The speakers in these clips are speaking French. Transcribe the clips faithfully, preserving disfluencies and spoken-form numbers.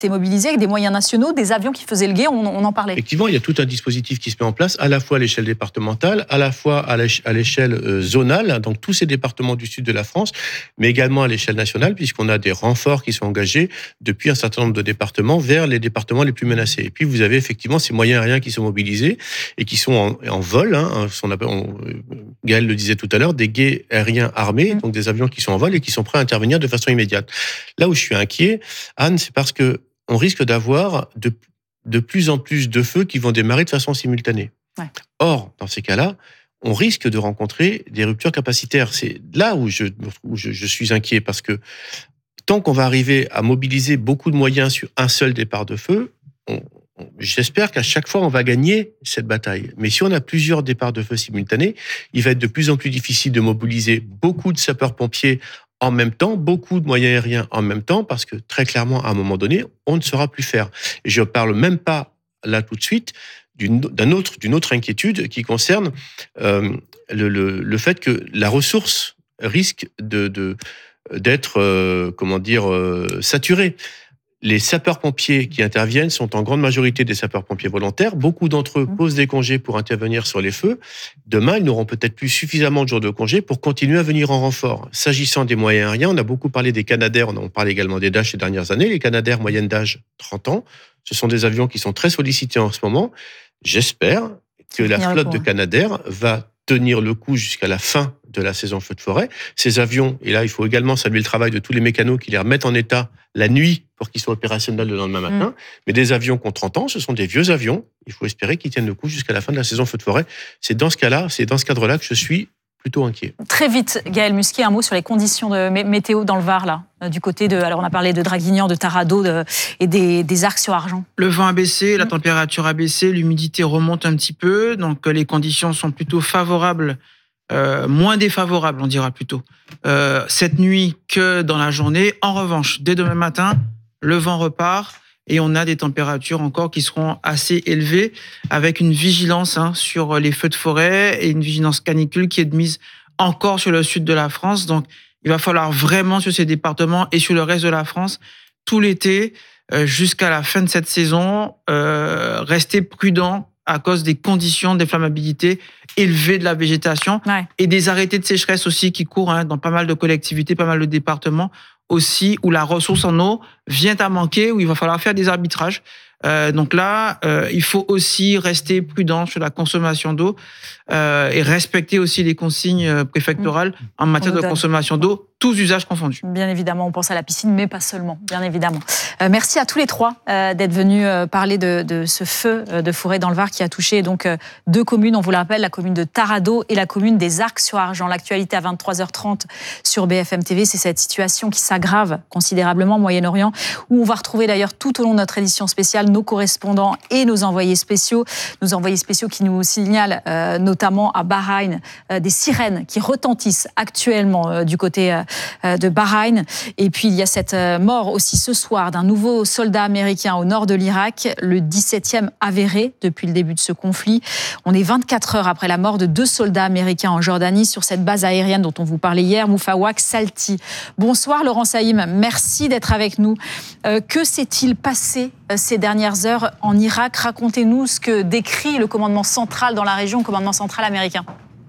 mobilisés avec des moyens nationaux, des avions qui faisaient le guet, on, on en parlait. Effectivement, il y a tout un dispositif qui se met en place, à la fois à l'échelle départementale, à la fois à l'échelle euh, zonale, donc tous ces départements du sud de la France, mais également à l'échelle nationale, puisqu'on a des renforts qui sont engagés depuis un certain nombre de départements vers les départements les plus menacés. Et puis vous avez effectivement ces moyens aériens qui sont mobilisés et qui sont en, en vol, hein, on appelle, on, Gaël le disait tout à l'heure, des guets aériens armés, mmh. donc des avions qui sont en vol et qui sont prêts à intervenir de façon immédiate. Là où je suis inquiet, Anne, c'est parce que on risque d'avoir de, de plus en plus de feux qui vont démarrer de façon simultanée. Ouais. Or, dans ces cas-là, on risque de rencontrer des ruptures capacitaires. C'est là où je, où je, je suis inquiet, parce que tant qu'on va arriver à mobiliser beaucoup de moyens sur un seul départ de feu, on, on, j'espère qu'à chaque fois, on va gagner cette bataille. Mais si on a plusieurs départs de feu simultanés, il va être de plus en plus difficile de mobiliser beaucoup de sapeurs-pompiers en même temps, beaucoup de moyens aériens en même temps, parce que très clairement, à un moment donné, on ne saura plus faire. Et je ne parle même pas, là tout de suite, d'une, d'un autre, d'une autre inquiétude qui concerne euh, le, le, le fait que la ressource risque de, de, d'être, euh, comment dire, euh, saturée. Les sapeurs-pompiers qui interviennent sont en grande majorité des sapeurs-pompiers volontaires. Beaucoup d'entre eux posent des congés pour intervenir sur les feux. Demain, ils n'auront peut-être plus suffisamment de jours de congés pour continuer à venir en renfort. S'agissant des moyens aériens, on a beaucoup parlé des Canadair, on parle également des Dash ces dernières années. Les Canadair, moyenne d'âge trente ans, ce sont des avions qui sont très sollicités en ce moment. J'espère que la flotte de Canadair va tenir le coup jusqu'à la fin de la saison feu de forêt. Ces avions, et là, il faut également saluer le travail de tous les mécanos qui les remettent en état la nuit pour qu'ils soient opérationnels le lendemain matin. Mmh. Mais des avions qui ont trente ans, ce sont des vieux avions. Il faut espérer qu'ils tiennent le coup jusqu'à la fin de la saison feu de forêt. C'est dans ce cas-là, c'est dans ce cadre-là que je suis plutôt inquiet. Très vite, Gaël Musquier, un mot sur les conditions de météo dans le Var, là, du côté de... Alors, on a parlé de Draguignan, de Taradeau de, et des, des arcs sur Argens. Le vent a baissé, la température a baissé, l'humidité remonte un petit peu, donc les conditions sont plutôt favorables, euh, moins défavorables, on dira plutôt, euh, cette nuit que dans la journée. En revanche, dès demain matin, le vent repart et on a des températures encore qui seront assez élevées, avec une vigilance hein, sur les feux de forêt et une vigilance canicule qui est de mise encore sur le sud de la France. Donc, il va falloir vraiment sur ces départements et sur le reste de la France, tout l'été, euh, jusqu'à la fin de cette saison, euh, rester prudent à cause des conditions d'inflammabilité élevées de la végétation ouais. et des arrêtés de sécheresse aussi qui courent hein, dans pas mal de collectivités, pas mal de départements aussi, où la ressource en eau vient à manquer, où il va falloir faire des arbitrages. Euh, donc là, euh, il faut aussi rester prudent sur la consommation d'eau euh, et respecter aussi les consignes préfectorales en matière de consommation d'eau, tous usages confondus. Bien évidemment, on pense à la piscine, mais pas seulement, bien évidemment. Euh, merci à tous les trois euh, d'être venus euh, parler de, de ce feu euh, de forêt dans le Var qui a touché donc euh, deux communes, on vous le rappelle, la commune de Taradeau et la commune des Arcs sur Argens. L'actualité à vingt-trois heures trente sur B F M T V, c'est cette situation qui s'aggrave considérablement au Moyen-Orient, où on va retrouver d'ailleurs tout au long de notre édition spéciale nos correspondants et nos envoyés spéciaux, nos envoyés spéciaux qui nous signalent euh, notamment à Bahreïn euh, des sirènes qui retentissent actuellement euh, du côté euh, de Bahreïn. Et puis il y a cette euh, mort aussi ce soir d'un nouveau soldat américain au nord de l'Irak, le dix-septième avéré depuis le début de ce conflit. On est vingt-quatre heures après la mort de deux soldats américains en Jordanie sur cette base aérienne dont on vous parlait hier, Moufawak Salti. Bonsoir Laurent Saïm, merci d'être avec nous. Euh, que s'est-il passé euh, ces dernières heures en Irak? Racontez-nous ce que décrit le commandement central dans la région, le commandement central américain.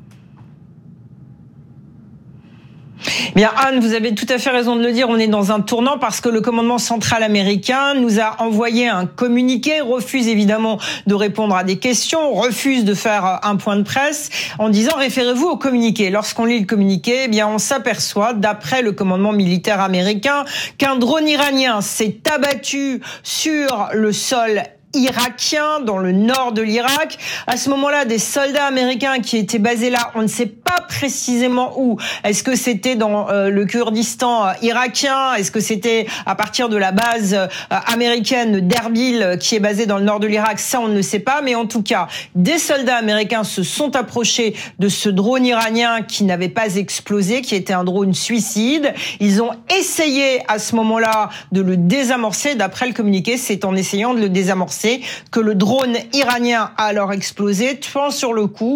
Bien, Anne, vous avez tout à fait raison de le dire, on est dans un tournant parce que le commandement central américain nous a envoyé un communiqué, refuse évidemment de répondre à des questions, refuse de faire un point de presse en disant référez-vous au communiqué. Lorsqu'on lit le communiqué, eh bien, on s'aperçoit, d'après le commandement militaire américain, qu'un drone iranien s'est abattu sur le sol irakien, dans le nord de l'Irak. À ce moment-là, des soldats américains qui étaient basés là, on ne sait pas précisément où. Est-ce que c'était dans euh, le Kurdistan euh, irakien? Est-ce que c'était à partir de la base euh, américaine d'Erbil euh, qui est basée dans le nord de l'Irak? Ça, on ne le sait pas. Mais en tout cas, des soldats américains se sont approchés de ce drone iranien qui n'avait pas explosé, qui était un drone suicide. Ils ont essayé à ce moment-là de le désamorcer. D'après le communiqué, c'est en essayant de le désamorcer que le drone iranien a alors explosé, tuant sur le coup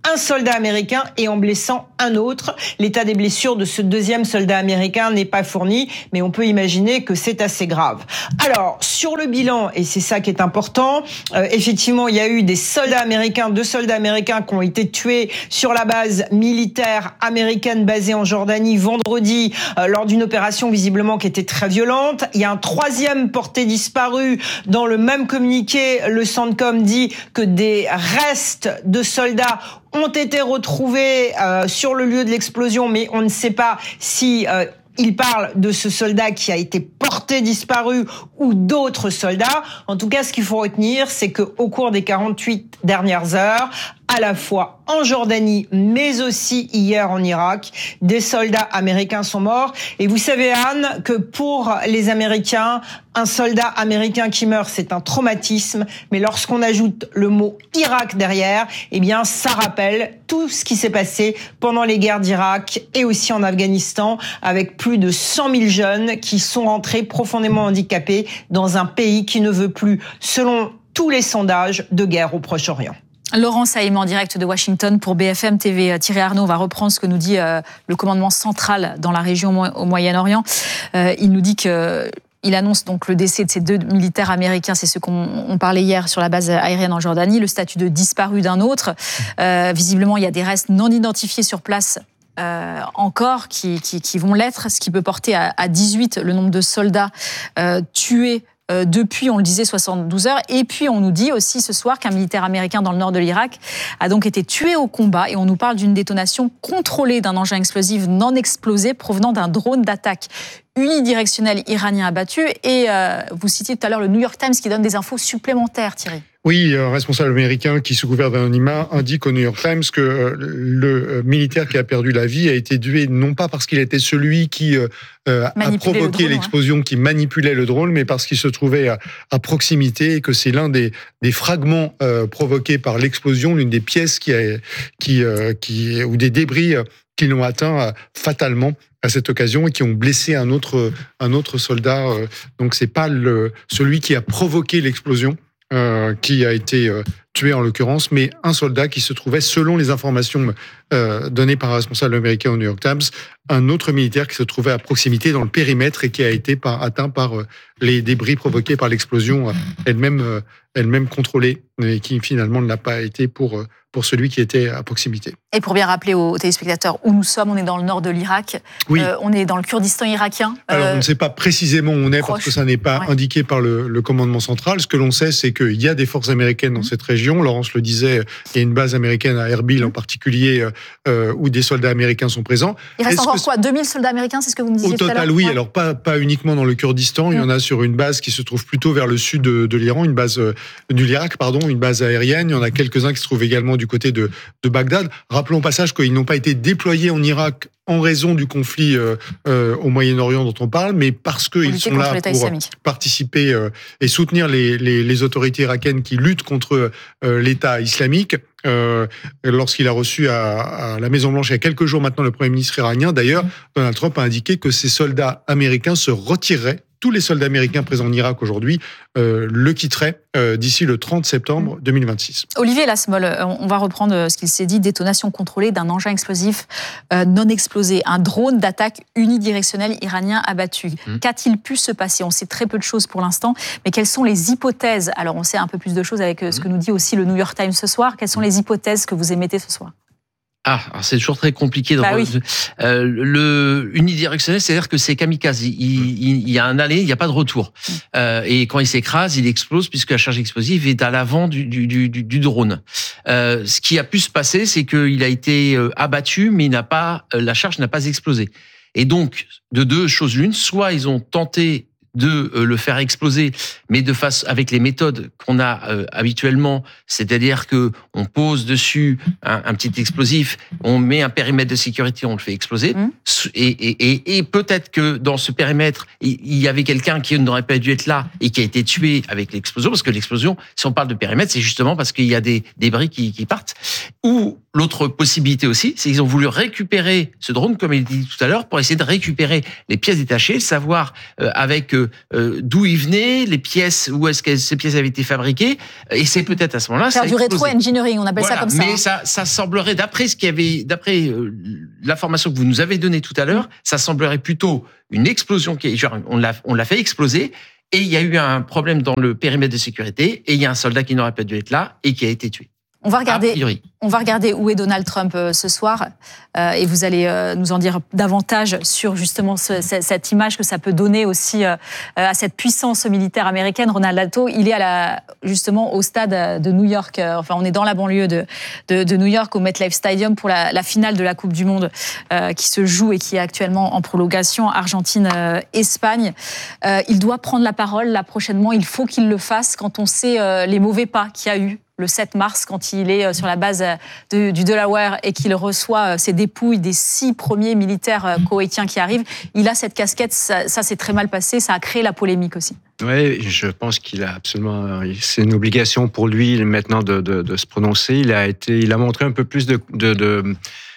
un soldat américain et en blessant un autre. L'état des blessures de ce deuxième soldat américain n'est pas fourni, mais on peut imaginer que c'est assez grave. Alors, sur le bilan, et c'est ça qui est important, euh, effectivement, il y a eu des soldats américains, deux soldats américains qui ont été tués sur la base militaire américaine basée en Jordanie vendredi euh, lors d'une opération visiblement qui était très violente. Il y a un troisième porté disparu. Dans le même communiqué, le CENTCOM dit que des restes de soldats ont été retrouvés euh, sur le lieu de l'explosion, mais on ne sait pas si euh, il parle de ce soldat qui a été porté disparu ou d'autres soldats. En tout cas, ce qu'il faut retenir, c'est qu'au cours des quarante-huit dernières heures, à la fois en Jordanie, mais aussi hier en Irak, des soldats américains sont morts. Et vous savez, Anne, que pour les Américains, un soldat américain qui meurt, c'est un traumatisme. Mais lorsqu'on ajoute le mot Irak derrière, eh bien, ça rappelle tout ce qui s'est passé pendant les guerres d'Irak et aussi en Afghanistan, avec plus de cent mille jeunes qui sont rentrés profondément handicapés dans un pays qui ne veut plus, selon tous les sondages, de guerre au Proche-Orient. Laurent Saïm en direct de Washington pour B F M T V. Thierry Arnaud va reprendre ce que nous dit euh, le commandement central dans la région au Moyen-Orient. Euh, il nous dit que il annonce donc le décès de ces deux militaires américains, c'est ce qu'on on parlait hier sur la base aérienne en Jordanie, le statut de disparu d'un autre. Euh, visiblement, il y a des restes non identifiés sur place. Euh, encore qui, qui, qui vont l'être, ce qui peut porter à, à dix-huit le nombre de soldats euh, tués Euh, depuis, on le disait, soixante-douze heures. Et puis, on nous dit aussi ce soir qu'un militaire américain dans le nord de l'Irak a donc été tué au combat. Et on nous parle d'une détonation contrôlée d'un engin explosif non explosé provenant d'un drone d'attaque unidirectionnel iranien abattu. Et euh, vous citiez tout à l'heure le New York Times qui donne des infos supplémentaires, Thierry. Oui, un responsable américain qui, sous couvert d'anonymat, indique au New York Times que le militaire qui a perdu la vie a été tué non pas parce qu'il était celui qui euh, a provoqué le l'explosion, ouais. qui manipulait le drone, mais parce qu'il se trouvait à, à proximité et que c'est l'un des, des fragments euh, provoqués par l'explosion, l'une des pièces qui, a, qui, euh, qui ou des débris qui l'ont atteint euh, fatalement à cette occasion et qui ont blessé un autre, un autre soldat. Euh, donc c'est pas le, celui qui a provoqué l'explosion. Euh, qui a été euh, tué en l'occurrence, mais un soldat qui se trouvait, selon les informations euh, données par un responsable américain au New York Times, un autre militaire qui se trouvait à proximité dans le périmètre et qui a été par, atteint par euh, les débris provoqués par l'explosion euh, elle-même, euh, elle-même contrôlée, et qui finalement ne l'a pas été pour, euh, pour celui qui était à proximité. Et pour bien rappeler aux téléspectateurs où nous sommes, on est dans le nord de l'Irak, oui. euh, on est dans le Kurdistan irakien. Alors, euh, on ne sait pas précisément où on est proche. Parce que ça n'est pas ouais. indiqué par le, le commandement central. Ce que l'on sait, c'est qu'il y a des forces américaines dans mmh. cette région. Laurence le disait, il y a une base américaine à Erbil mmh. en particulier, euh, où des soldats américains sont présents. Il reste Est-ce encore que... quoi deux mille soldats américains, c'est ce que vous me disiez Au tout à l'heure. Au total, oui. Ouais. Alors, pas, pas uniquement dans le Kurdistan. Mmh. Il y en a sur une base qui se trouve plutôt vers le sud de, de l'Iran, une base euh, de l'Irak, pardon, une base aérienne. Il y en a quelques-uns qui se trouvent également du côté de, de Bagdad. Rappelons au passage qu'ils n'ont pas été déployés en Irak en raison du conflit euh, euh, au Moyen-Orient dont on parle, mais parce qu'ils sont là pour islamique. participer euh, et soutenir les, les, les autorités irakiennes qui luttent contre euh, l'État islamique. Euh, lorsqu'il a reçu à, à la Maison-Blanche il y a quelques jours maintenant le Premier ministre iranien, d'ailleurs, mmh. Donald Trump a indiqué que ces soldats américains se retireraient. Tous les soldats américains présents en Irak aujourd'hui euh, le quitteraient euh, d'ici le trente septembre deux mille vingt-six. Olivier Lasmol, on va reprendre ce qu'il s'est dit, détonation contrôlée d'un engin explosif euh, non explosé, un drone d'attaque unidirectionnel iranien abattu. Mmh. Qu'a-t-il pu se passer ? On sait très peu de choses pour l'instant, mais quelles sont les hypothèses ? Alors on sait un peu plus de choses avec ce que nous dit aussi le New York Times ce soir. Quelles sont les hypothèses que vous émettez ce soir ? Ah, alors c'est toujours très compliqué. Bah oui. euh, le unidirectionnel, c'est-à-dire que c'est kamikaze. Il, il, il y a un aller, il n'y a pas de retour. Euh, et quand il s'écrase, il explose puisque la charge explosive est à l'avant du, du, du, du drone. Euh, ce qui a pu se passer, c'est qu'il a été abattu, mais il n'a pas, la charge n'a pas explosé. Et donc, de deux choses l'une, soit ils ont tenté de le faire exploser, mais de face avec les méthodes qu'on a euh, habituellement, c'est-à-dire que on pose dessus un, un petit explosif, on met un périmètre de sécurité, on le fait exploser, mmh. et, et, et, et peut-être que dans ce périmètre, il, il y avait quelqu'un qui n'aurait pas dû être là et qui a été tué avec l'explosion, parce que l'explosion, si on parle de périmètre, c'est justement parce qu'il y a des débris qui, qui partent. Ou l'autre possibilité aussi, c'est qu'ils ont voulu récupérer ce drone, comme il dit tout à l'heure, pour essayer de récupérer les pièces détachées, savoir euh, avec euh, d'où ils venaient, les pièces, où est-ce que ces pièces avaient été fabriquées, et c'est peut-être à ce moment-là faire ça du rétro-engineering, on appelle voilà, ça comme ça. Mais hein. ça, ça semblerait, d'après ce qu'il y avait, d'après euh, l'information que vous nous avez donnée tout à l'heure, ça semblerait plutôt une explosion qui, genre, on l'a, on l'a fait exploser. Et il y a eu un problème dans le périmètre de sécurité, et il y a un soldat qui n'aurait pas dû être là et qui a été tué. On va regarder, on va regarder où est Donald Trump euh, ce soir, euh, et vous allez euh, nous en dire davantage sur justement ce, cette image que ça peut donner aussi euh, à cette puissance militaire américaine. Ronald Alto, il est à la, justement au stade de New York. Euh, enfin, on est dans la banlieue de, de, de New York, au MetLife Stadium, pour la, la finale de la Coupe du Monde euh, qui se joue et qui est actuellement en prolongation, Argentine-Espagne. Euh, il doit prendre la parole là prochainement. Il faut qu'il le fasse quand on sait euh, les mauvais pas qu'il y a eu le sept mars, quand il est sur la base de, du Delaware et qu'il reçoit ses dépouilles des six premiers militaires koweïtiens qui arrivent. Il a cette casquette, ça, ça s'est très mal passé, ça a créé la polémique aussi. Oui, je pense qu'il a absolument... C'est une obligation pour lui maintenant de, de, de se prononcer. Il a, été, il a montré un peu plus de... de, de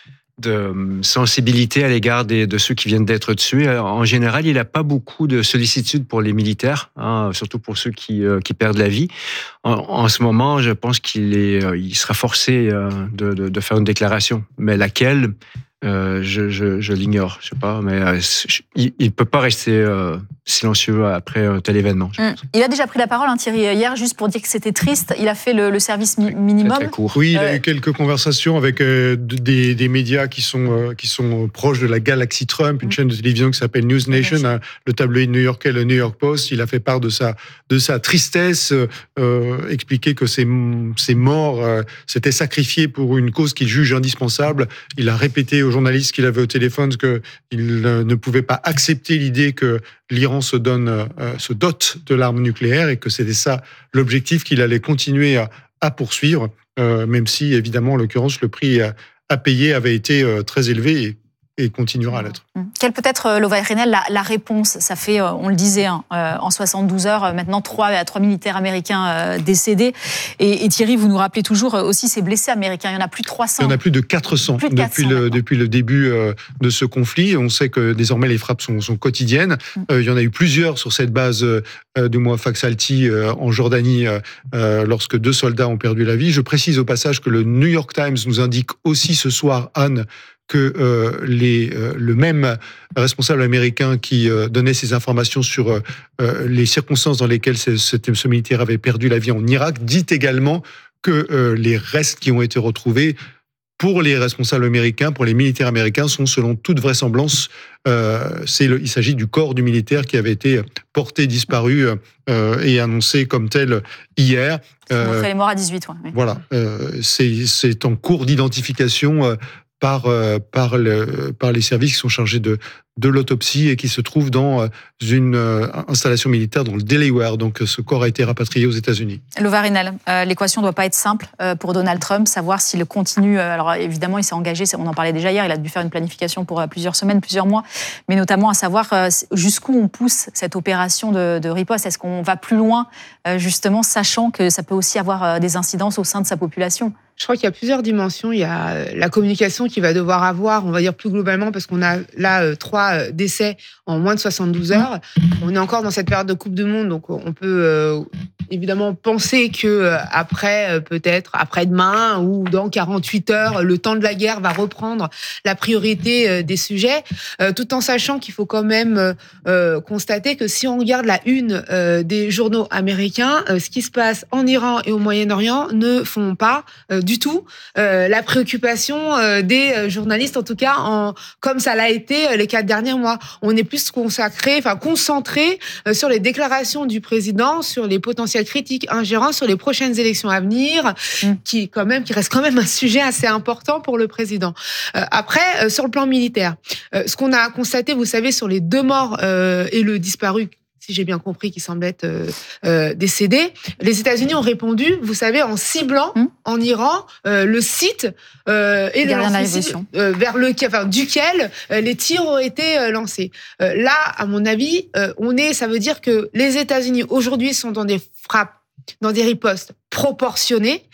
de sensibilité à l'égard des, de ceux qui viennent d'être tués. En général, il n'a pas beaucoup de sollicitude pour les militaires, hein, surtout pour ceux qui, euh, qui perdent la vie. En, en ce moment, je pense qu'il est, euh, il sera forcé euh, de, de, de faire une déclaration. Mais laquelle, euh, je, je, je l'ignore. Je sais pas, mais euh, je, il ne peut pas rester euh, silencieux après un tel événement. Mmh. Il a déjà pris la parole, hein, Thierry, hier, juste pour dire que c'était triste. Il a fait le, le service mi- minimum. Très, très court. Oui, il a euh... eu quelques conversations avec euh, des, des médias qui sont, euh, qui sont proches de la galaxie Trump, une mmh. chaîne de télévision qui s'appelle News Nation, mmh. hein, le tabloïd new-yorkais, le New York Post. Il a fait part de sa, de sa tristesse, euh, expliqué que ses, ses morts euh, s'étaient sacrifiés pour une cause qu'il juge indispensable. Il a répété aux journalistes qu'il avait au téléphone qu'il ne pouvait pas accepter l'idée que l'Iran se donne, euh, se dote de l'arme nucléaire et que c'était ça l'objectif qu'il allait continuer à, à poursuivre, euh, même si évidemment en l'occurrence le prix à, à payer avait été euh, très élevé et, et continuera à l'être. Quelle peut être, Lova Hrenel, la, la réponse? Ça fait, on le disait, hein, en soixante-douze heures, maintenant trois, trois militaires américains euh, décédés. Et, et Thierry, vous nous rappelez toujours aussi ces blessés américains. Il y en a plus de trois cents. Il y en a plus de quatre cents, plus de quatre cents depuis, le, depuis le début euh, de ce conflit. On sait que désormais les frappes sont, sont quotidiennes. Mm. Euh, il y en a eu plusieurs sur cette base euh, de Mouafaq Salti euh, en Jordanie euh, lorsque deux soldats ont perdu la vie. Je précise au passage que le New York Times nous indique aussi ce soir, Anne, que euh, les, euh, le même responsable américain qui euh, donnait ces informations sur euh, les circonstances dans lesquelles ce, ce, ce militaire avait perdu la vie en Irak dit également que euh, les restes qui ont été retrouvés pour les responsables américains, pour les militaires américains, sont selon toute vraisemblance, euh, c'est le, il s'agit du corps du militaire qui avait été porté disparu euh, et annoncé comme tel hier. Euh, les morts à dix-huit, ouais, oui. Voilà, euh, c'est, c'est en cours d'identification euh, par, euh, par, le, par les services qui sont chargés de, de l'autopsie et qui se trouvent dans une euh, installation militaire dans le Delaware. Donc ce corps a été rapatrié aux États-Unis. Lova Hrenel, euh, l'équation ne doit pas être simple euh, pour Donald Trump, savoir s'il continue. Euh, alors évidemment, il s'est engagé, on en parlait déjà hier, il a dû faire une planification pour euh, plusieurs semaines, plusieurs mois, mais notamment à savoir euh, jusqu'où on pousse cette opération de, de riposte. Est-ce qu'on va plus loin, euh, justement, sachant que ça peut aussi avoir euh, des incidences au sein de sa population? Je crois qu'il y a plusieurs dimensions. Il y a la communication qu'il va devoir avoir, on va dire plus globalement, parce qu'on a là euh, trois décès en moins de soixante-douze heures. On est encore dans cette période de Coupe du Monde, donc on peut euh, évidemment penser que euh, après, euh, peut-être après-demain ou dans quarante-huit heures, le temps de la guerre va reprendre la priorité euh, des sujets, euh, tout en sachant qu'il faut quand même euh, constater que si on regarde la une euh, des journaux américains, euh, ce qui se passe en Iran et au Moyen-Orient ne font pas euh, du tout euh, la préoccupation euh, des journalistes, en tout cas en, comme ça l'a été euh, les quatre derniers mois. On est plus consacré, enfin concentré euh, sur les déclarations du président, sur les potentielles critiques ingérences, sur les prochaines élections à venir, mmh. qui quand même, qui reste quand même un sujet assez important pour le président. Euh, après, euh, sur le plan militaire, euh, ce qu'on a constaté, vous savez, sur les deux morts euh, et le disparu, si j'ai bien compris, qui semble être euh, euh, décédé. Les États-Unis ont répondu, vous savez, en ciblant mmh. en Iran euh, le site euh, et le lance-missile euh, vers le, enfin, duquel euh, les tirs ont été euh, lancés. Euh, là, à mon avis, euh, on est, ça veut dire que les États-Unis aujourd'hui sont dans des frappes, dans des ripostes proportionnées.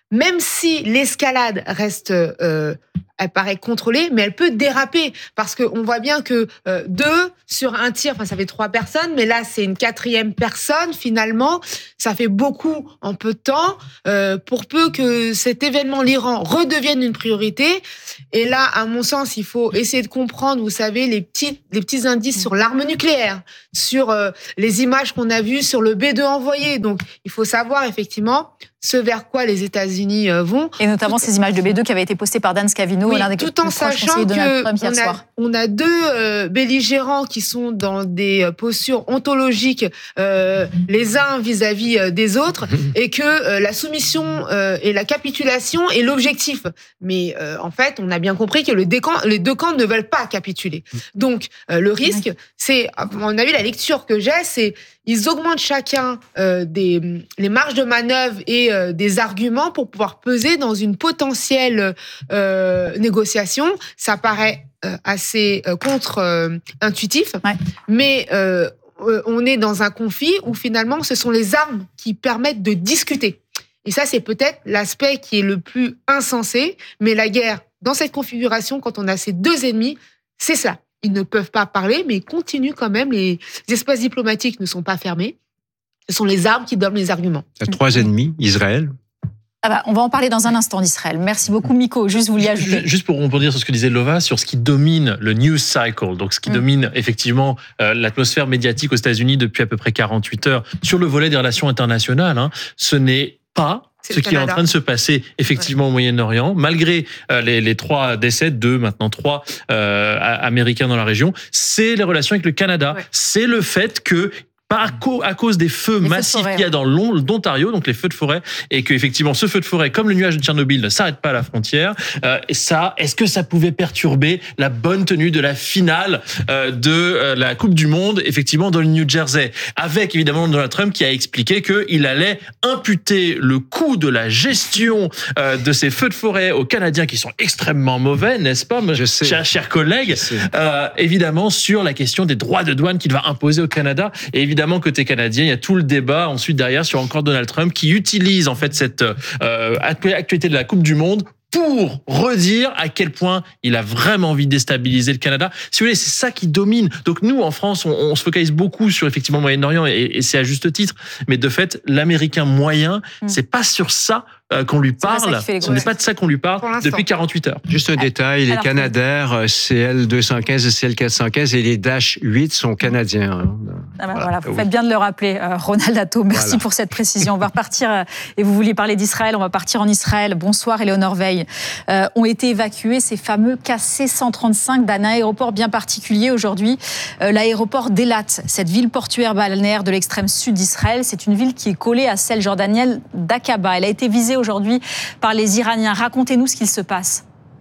même si l'escalade reste, euh, elle paraît contrôlée, mais elle peut déraper parce qu'on voit bien que euh, deux sur un tir, enfin ça fait trois personnes, mais là c'est une quatrième personne finalement, ça fait beaucoup en peu de temps. Euh, pour peu que cet événement l'Iran redevienne une priorité, et là à mon sens il faut essayer de comprendre, vous savez, les petits les petits indices sur l'arme nucléaire, sur euh, les images qu'on a vues sur le B deux envoyé. Donc il faut savoir effectivement ce vers quoi les États-Unis vont. Et notamment ces images de B deux qui avaient été postées par Dan Scavino, oui, l'un des tout en sachant qu'on a, on a deux euh, belligérants qui sont dans des postures ontologiques, euh, les uns vis-à-vis des autres, et que euh, la soumission euh, et la capitulation est l'objectif. Mais euh, en fait, on a bien compris que le décamp, les deux camps ne veulent pas capituler. Donc, euh, le risque, c'est, à mon avis, la lecture que j'ai, c'est ils augmentent chacun euh, des, les marges de manœuvre et euh, des arguments pour pouvoir peser dans une potentielle euh, négociation. Ça paraît euh, assez euh, contre-intuitif, euh, ouais. mais euh, on est dans un conflit où finalement ce sont les armes qui permettent de discuter. Et ça, c'est peut-être l'aspect qui est le plus insensé, mais la guerre, dans cette configuration, quand on a ces deux ennemis, c'est ça. Ils ne peuvent pas parler, mais ils continuent quand même. Les espaces diplomatiques ne sont pas fermés. Ce sont les armes qui donnent les arguments. Il y a trois ennemis, Israël. Ah bah, on va en parler dans un instant d'Israël. Merci beaucoup, Miko. Juste, vous vouliez ajouter. Juste pour rebondir sur ce que disait Lova, sur ce qui domine le news cycle, donc ce qui mmh. domine effectivement euh, l'atmosphère médiatique aux États-Unis depuis à peu près quarante-huit heures, sur le volet des relations internationales, hein, ce n'est pas C'est ce qui Canada. est en train de se passer effectivement ouais. au Moyen-Orient, malgré euh, les, les trois décès, deux, maintenant trois euh, américains dans la région, c'est les relations avec le Canada. Ouais. C'est le fait que Par à cause des feux les massifs qu'il y a dans l'Ontario, donc les feux de forêt, et que effectivement ce feu de forêt, comme le nuage de Tchernobyl, ne s'arrête pas à la frontière. Euh, et ça, est-ce que ça pouvait perturber la bonne tenue de la finale euh, de euh, la Coupe du Monde, effectivement dans le New Jersey, avec évidemment Donald Trump qui a expliqué qu'il allait imputer le coût de la gestion euh, de ces feux de forêt aux Canadiens qui sont extrêmement mauvais, n'est-ce pas, Je sais. chers, chers collègues, euh, évidemment sur la question des droits de douane qu'il va imposer au Canada, et évidemment Évidemment, côté canadien, il y a tout le débat ensuite derrière sur encore Donald Trump qui utilise en fait cette euh, actualité de la Coupe du Monde pour redire à quel point il a vraiment envie de déstabiliser le Canada. Si vous voulez, c'est ça qui domine. Donc nous, en France, on, on se focalise beaucoup sur effectivement le Moyen-Orient et, et c'est à juste titre. Mais de fait, l'Américain moyen, mmh. c'est pas sur ça euh, qu'on lui parle. Ce n'est pas de ça qu'on lui parle depuis quarante-huit heures. Juste un ah, détail, les Canadair C L deux cent quinze et C L quatre cent quinze et les Dash huit sont canadiens. Hein. Ah ben voilà, voilà, vous oui. faites bien de le rappeler, euh, Ronald Atto. Merci voilà. pour cette précision. On va repartir, euh, et vous vouliez parler d'Israël, on va partir en Israël. Bonsoir, Éléonore Veil. Euh, ont été évacués ces fameux K C cent trente-cinq d'un aéroport bien particulier aujourd'hui, euh, l'aéroport d'Elat, cette ville portuaire balnéaire de l'extrême sud d'Israël. C'est une ville qui est collée à celle jordanienne d'Aqaba. Elle a été visée aujourd'hui par les Iraniens. Racontez-nous ce qu'il se passe.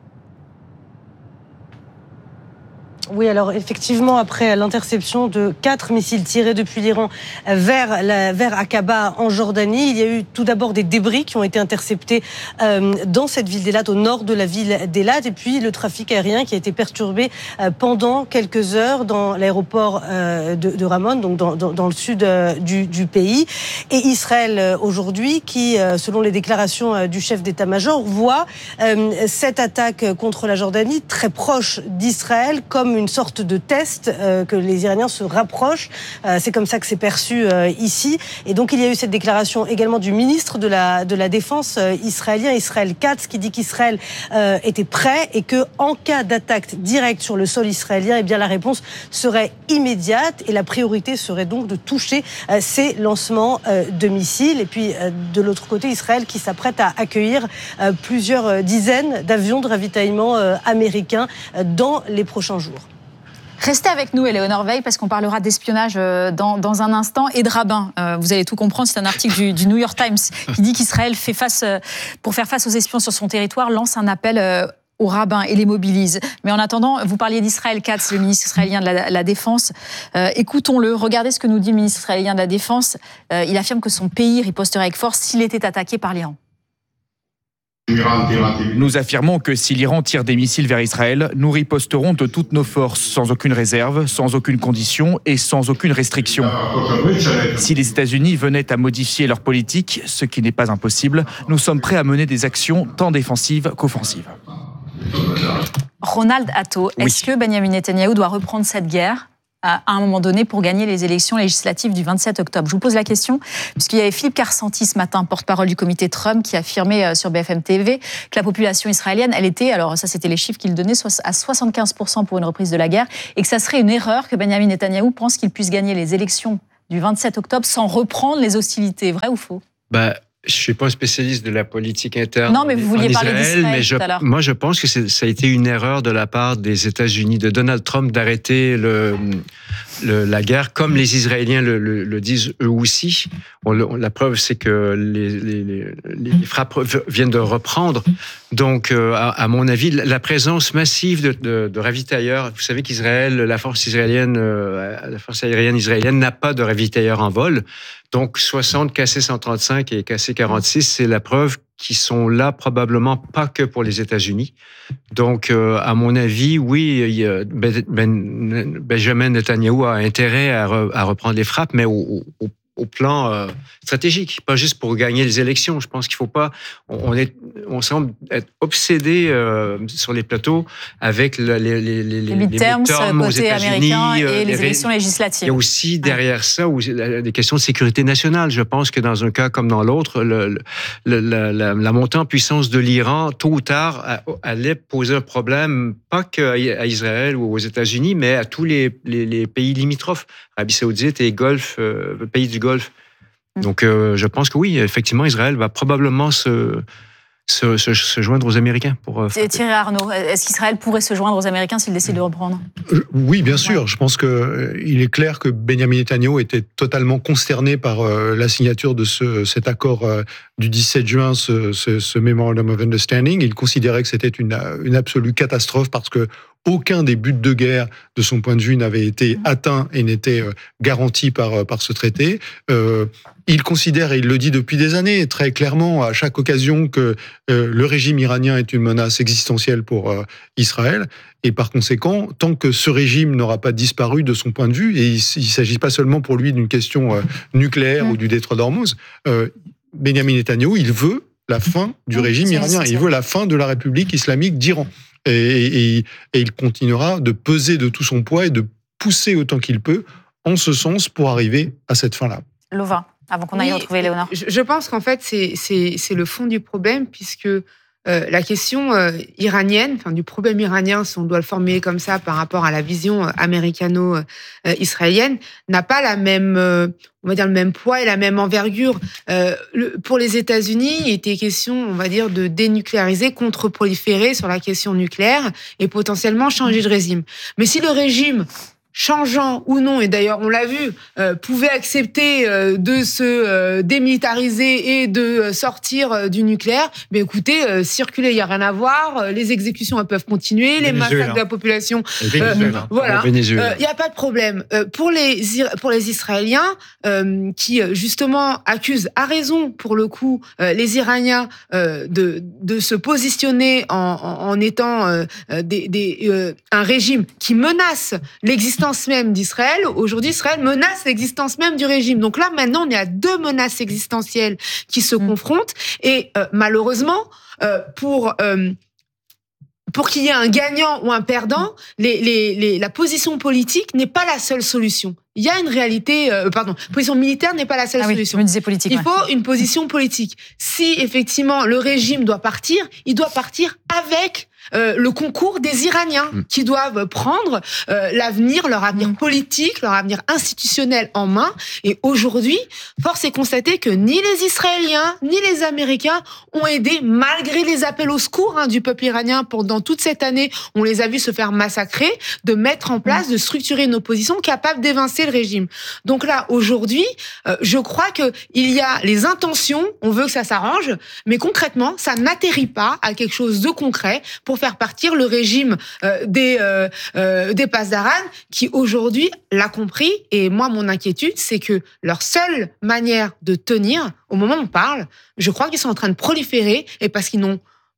Oui, alors effectivement, après l'interception de quatre missiles tirés depuis l'Iran vers, la, vers Aqaba en Jordanie, il y a eu tout d'abord des débris qui ont été interceptés euh, dans cette ville d'Elat, au nord de la ville d'Elat, et puis le trafic aérien qui a été perturbé euh, pendant quelques heures dans l'aéroport euh, de, de Ramon, donc dans, dans, dans le sud euh, du, du pays. Et Israël euh, aujourd'hui, qui, euh, selon les déclarations euh, du chef d'état-major, voit euh, cette attaque contre la Jordanie très proche d'Israël, comme une sorte de test, euh, que les Iraniens se rapprochent. Euh, c'est comme ça que c'est perçu euh, ici. Et donc, il y a eu cette déclaration également du ministre de la, de la Défense euh, israélien, Israël Katz, qui dit qu'Israël euh, était prêt et que, en cas d'attaque directe sur le sol israélien, eh bien, la réponse serait immédiate et la priorité serait donc de toucher euh, ces lancements euh, de missiles. Et puis, euh, de l'autre côté, Israël qui s'apprête à accueillir euh, plusieurs dizaines d'avions de ravitaillement euh, américains euh, dans les prochains jours. Restez avec nous, Éléonore Veil, parce qu'on parlera d'espionnage dans, dans un instant et de rabbin. Euh, vous allez tout comprendre, c'est un article du, du New York Times qui dit qu'Israël, fait face, pour faire face aux espions sur son territoire, lance un appel euh, aux rabbins et les mobilise. Mais en attendant, vous parliez d'Israël Katz, le ministre israélien de la, la Défense. Euh, écoutons-le, regardez ce que nous dit le ministre israélien de la Défense. Euh, il affirme que son pays riposterait avec force s'il était attaqué par l'Iran. Nous affirmons que si l'Iran tire des missiles vers Israël, nous riposterons de toutes nos forces, sans aucune réserve, sans aucune condition et sans aucune restriction. Si les États-Unis venaient à modifier leur politique, ce qui n'est pas impossible, nous sommes prêts à mener des actions tant défensives qu'offensives. Ronald Hatto, oui. Est-ce que Benjamin Netanyahou doit reprendre cette guerre à un moment donné pour gagner les élections législatives du vingt-sept octobre? Je vous pose la question, puisqu'il y avait Philippe Karsanti ce matin, porte-parole du comité Trump, qui affirmait sur B F M T V que la population israélienne, elle était, alors ça c'était les chiffres qu'il donnait, à soixante-quinze pour cent pour une reprise de la guerre, et que ça serait une erreur que Benjamin Netanyahou pense qu'il puisse gagner les élections du vingt-sept octobre sans reprendre les hostilités. Vrai ou faux? Bah, je suis pas un spécialiste de la politique interne. Non, mais vous vouliez parler d'Israël mais je, tout à l'heure. Moi, je pense que c'est, ça a été une erreur de la part des États-Unis, de Donald Trump, d'arrêter le, le, la guerre, comme les Israéliens le, le, le disent eux aussi. On, on, la preuve, c'est que les, les, les, les frappes viennent de reprendre. Donc, euh, à, à mon avis, la présence massive de, de, de ravitailleurs. Vous savez qu'Israël, la force israélienne, euh, la force aérienne israélienne n'a pas de ravitailleurs en vol. Donc, soixante K C cent trente-cinq et K C quarante-six, c'est la preuve qu'ils sont là probablement pas que pour les États-Unis. Donc, euh, à mon avis, oui, il y a ben, ben, Benjamin Netanyahou a intérêt à, re, à reprendre les frappes, mais au, au, au plan euh, stratégique, pas juste pour gagner les élections. Je pense qu'il faut pas. On, est, on semble être obsédé euh, sur les plateaux avec le, les les les les midterms aux côté américain et euh, les, les élections législatives. Il y a aussi derrière ouais. ça où, des questions de sécurité nationale. Je pense que dans un cas comme dans l'autre, le, le, le, la, la, la montée en puissance de l'Iran, tôt ou tard, allait poser un problème pas qu'à Israël ou aux États-Unis, mais à tous les, les, les pays limitrophes, Arabie Saoudite et Golfe, euh, pays du Golfe. Donc, euh, je pense que oui, effectivement, Israël va probablement se, se, se, se joindre aux Américains. Pour, euh, Thierry Arnaud, est-ce qu'Israël pourrait se joindre aux Américains s'il décide de reprendre? Oui, bien sûr. Ouais. Je pense qu'il euh, est clair que Benjamin Netanyahou était totalement consterné par euh, la signature de ce, cet accord euh, du dix-sept juin, ce, ce, ce Memorandum of Understanding. Il considérait que c'était une, une absolue catastrophe parce que aucun des buts de guerre, de son point de vue, n'avait été atteint et n'était garanti par, par ce traité. Euh, il considère, et il le dit depuis des années, très clairement, à chaque occasion, que euh, le régime iranien est une menace existentielle pour euh, Israël. Et par conséquent, tant que ce régime n'aura pas disparu de son point de vue, et il ne s'agit pas seulement pour lui d'une question euh, nucléaire mmh. ou du détroit d'Ormuz, euh, Benjamin Netanyahou, il veut la fin du mmh, régime iranien. Il veut la fin de la République islamique d'Iran. Et, et, et il continuera de peser de tout son poids et de pousser autant qu'il peut en ce sens pour arriver à cette fin-là. Lova, avant qu'on aille oui, retrouver Léonard. Je pense qu'en fait, c'est, c'est, c'est le fond du problème, puisque euh, la question euh, iranienne, enfin du problème iranien, si on doit le formuler comme ça par rapport à la vision euh, américano-israélienne, n'a pas la même... Euh, on va dire le même poids et la même envergure. Euh, le, pour les États-Unis, il était question, on va dire, de dénucléariser, contre-proliférer sur la question nucléaire et potentiellement changer de régime. Mais si le régime, changeant ou non, et d'ailleurs on l'a vu, euh, pouvait accepter euh, de se euh, démilitariser et de sortir euh, du nucléaire, mais écoutez, euh, circuler, il n'y a rien à voir, euh, les exécutions elles peuvent continuer, les massacres de la population, euh, voilà, il n'y euh, a pas de problème. Euh, pour, les, pour les Israéliens, euh, qui justement accusent à raison, pour le coup, euh, les Iraniens euh, de, de se positionner en, en, en étant euh, des, des, euh, un régime qui menace l'existence même d'Israël. Aujourd'hui, Israël menace l'existence même du régime. Donc là, maintenant, on est à deux menaces existentielles qui se mmh. confrontent. Et euh, malheureusement, euh, pour... Euh, pour qu'il y ait un gagnant ou un perdant, les, les, les, la position politique n'est pas la seule solution. Il y a une réalité, euh, pardon, position militaire n'est pas la seule ah oui, solution. Je me disais politique, il ouais. faut une position politique. Si effectivement le régime doit partir, il doit partir avec euh, le concours des Iraniens mmh. qui doivent prendre euh, l'avenir, leur avenir mmh. politique, leur avenir institutionnel en main. Et aujourd'hui, force est constater que ni les Israéliens ni les Américains ont aidé, malgré les appels au secours hein, du peuple iranien pendant toute cette année. On les a vus se faire massacrer, de mettre en place, mmh. de structurer une opposition capable d'évincer le régime. Donc là, aujourd'hui, euh, je crois que il y a les intentions, on veut que ça s'arrange, mais concrètement, ça n'atterrit pas à quelque chose de concret pour faire partir le régime euh, des euh, euh, des Pasdaran, qui aujourd'hui l'a compris. Et moi, mon inquiétude, c'est que leur seule manière de tenir, au moment où on parle, je crois qu'ils sont en train de proliférer, et parce qu'ils n'ont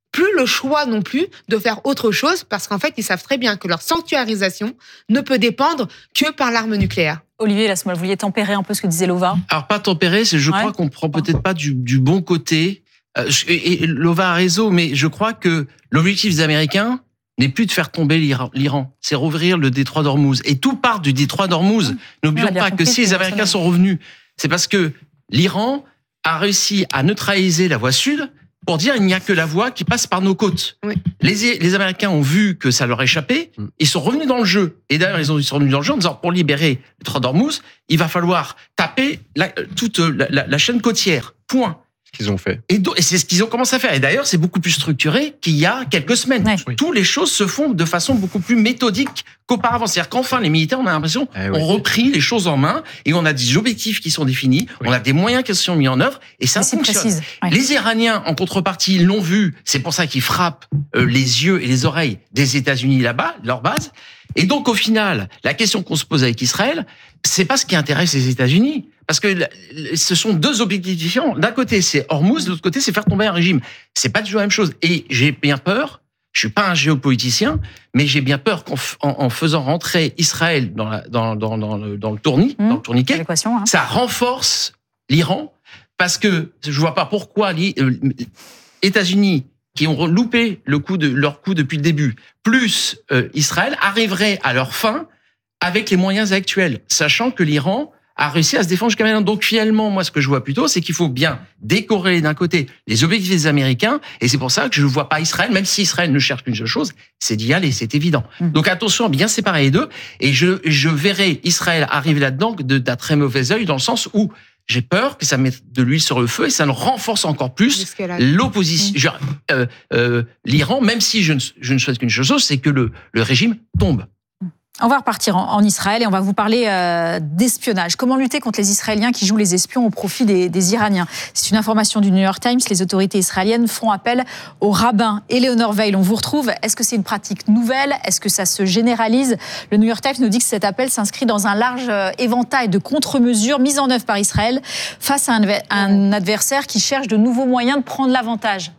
plus le choix non plus de faire autre chose, parce qu'en fait, ils savent très bien que leur sanctuarisation ne peut dépendre que par l'arme nucléaire. Olivier Lasmoelle, vous vouliez tempérer un peu ce que disait Lova ? Alors, pas tempérer, c'est je ouais. crois qu'on prend peut-être pas du, du bon côté. Euh, et, et Lova a raison, mais je crois que l'objectif des Américains n'est plus de faire tomber l'Iran, c'est rouvrir le détroit d'Ormuz. Et tout part du détroit d'Ormuz. Mmh. N'oublions pas que si les Américains sont revenus, c'est parce que l'Iran a réussi à neutraliser la voie sud pour dire il n'y a que la voie qui passe par nos côtes. Oui. Les, les Américains ont vu que ça leur échappait, ils sont revenus dans le jeu. Et d'ailleurs, ils, ont, ils sont revenus dans le jeu en disant pour libérer le détroit d'Ormuz, il va falloir taper la, toute la, la, la chaîne côtière. Point. Qu'ils ont fait. Et, do- et c'est ce qu'ils ont commencé à faire. Et d'ailleurs, c'est beaucoup plus structuré qu'il y a quelques semaines. Oui. Toutes les choses se font de façon beaucoup plus méthodique qu'auparavant. C'est-à-dire qu'enfin, les militaires, on a l'impression, eh oui. ont repris les choses en main et on a des objectifs qui sont définis, oui. on a des moyens qui sont mis en œuvre et ça et fonctionne. Oui. Les Iraniens, en contrepartie, ils l'ont vu. C'est pour ça qu'ils frappent euh, les yeux et les oreilles des États-Unis là-bas, leur base. Et donc, au final, la question qu'on se pose avec Israël, c'est pas ce qui intéresse les États-Unis. Parce que ce sont deux objectifs différents. D'un côté, c'est Hormuz, de l'autre côté, c'est faire tomber un régime. C'est pas du tout la même chose. Et j'ai bien peur, je suis pas un géopoliticien, mais j'ai bien peur qu'en en, en faisant rentrer Israël dans, la, dans, dans, dans, le, dans le tournis, mmh, dans le tourniquet, hein. ça renforce l'Iran, parce que je vois pas pourquoi les euh, États-Unis, qui ont loupé le coup de, leur coup depuis le début, plus euh, Israël, arriveraient à leur fin avec les moyens actuels, sachant que l'Iran a réussi à se défendre jusqu'à maintenant. Donc finalement, moi, ce que je vois plutôt, c'est qu'il faut bien décorréler d'un côté les objectifs des Américains, et c'est pour ça que je ne vois pas Israël, même si Israël ne cherche qu'une seule chose, c'est d'y aller, c'est évident. Mmh. Donc attention à bien séparer les deux, et je, je verrai Israël arriver là-dedans de, d'un très mauvais œil, dans le sens où j'ai peur que ça mette de l'huile sur le feu et ça ne renforce encore plus l'opposition. Mmh. Genre, euh, euh, l'Iran, même si je ne, je ne souhaite qu'une chose, c'est que le, le régime tombe. On va repartir en, en Israël et on va vous parler euh, d'espionnage. Comment lutter contre les Israéliens qui jouent les espions au profit des, des Iraniens ? C'est une information du New York Times. Les autorités israéliennes font appel au rabbin. Eleonore Veil, on vous retrouve. Est-ce que c'est une pratique nouvelle ? Est-ce que ça se généralise ? Le New York Times nous dit que cet appel s'inscrit dans un large éventail de contre-mesures mises en œuvre par Israël face à un, un adversaire qui cherche de nouveaux moyens de prendre l'avantage.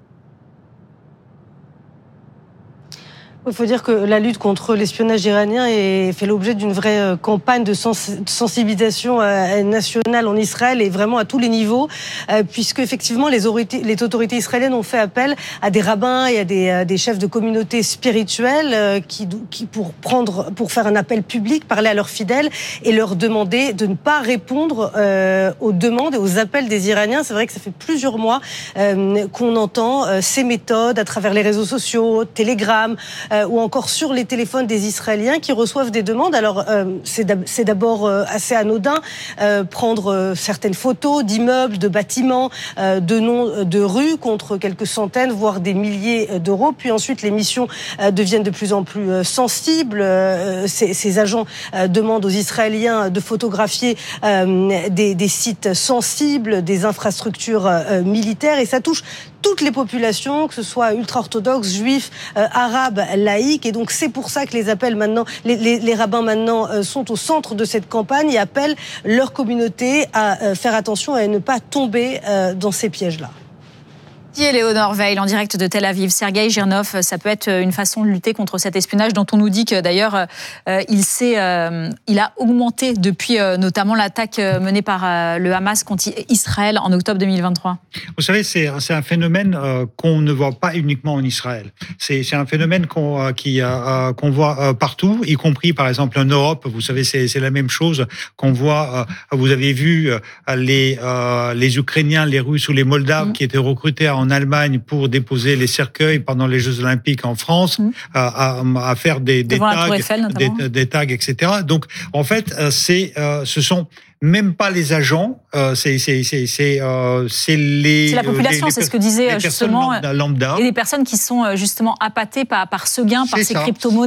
Il faut dire que la lutte contre l'espionnage iranien est, fait l'objet d'une vraie campagne de sens, sensibilisation nationale en Israël et vraiment à tous les niveaux, puisque effectivement les autorités, les autorités israéliennes ont fait appel à des rabbins et à des, à des chefs de communautés spirituelles qui, qui pour prendre, pour faire un appel public, parler à leurs fidèles et leur demander de ne pas répondre euh, aux demandes et aux appels des Iraniens. C'est vrai que ça fait plusieurs mois euh, qu'on entend euh, ces méthodes à travers les réseaux sociaux, Telegram, Euh, ou encore sur les téléphones des Israéliens qui reçoivent des demandes. Alors, euh, c'est, d'ab- c'est d'abord euh, assez anodin, euh, prendre euh, certaines photos d'immeubles, de bâtiments, euh, de noms de rues contre quelques centaines, voire des milliers d'euros. Puis ensuite, les missions euh, deviennent de plus en plus euh, sensibles. Euh, ces, ces agents euh, demandent aux Israéliens de photographier euh, des, des sites sensibles, des infrastructures euh, militaires, et ça touche toutes les populations, que ce soit ultra-orthodoxes, juifs, euh, arabes, laïcs. Et donc, c'est pour ça que les appels maintenant, les, les, les rabbins maintenant euh, sont au centre de cette campagne et appellent leur communauté à euh, faire attention et à ne pas tomber euh, dans ces pièges-là. Eleonore Veil en direct de Tel Aviv. Sergueï Girnov, ça peut être une façon de lutter contre cet espionnage dont on nous dit que d'ailleurs euh, il, s'est, euh, il a augmenté depuis euh, notamment l'attaque menée par euh, le Hamas contre Israël en octobre deux mille vingt-trois. Vous savez, c'est, c'est un phénomène euh, qu'on ne voit pas uniquement en Israël. C'est, c'est un phénomène qu'on, euh, qui, euh, qu'on voit euh, partout, y compris par exemple en Europe. Vous savez, c'est, c'est la même chose qu'on voit. Euh, vous avez vu euh, les, euh, les Ukrainiens, les Russes ou les Moldaves mmh. qui étaient recrutés en en Allemagne pour déposer les cercueils pendant les Jeux Olympiques en France, mmh. à, à, à faire des, des tags, Eiffel, des, des tags, et cetera. Donc, en fait, c'est, euh, ce sont même pas les agents, euh, c'est, c'est, c'est, c'est, euh, c'est les. C'est la population, les, les, c'est ce que disait les justement. Lambda, lambda. Et les personnes qui sont justement appâtées par, par ce gain, par c'est ces ça. crypto-monnaies.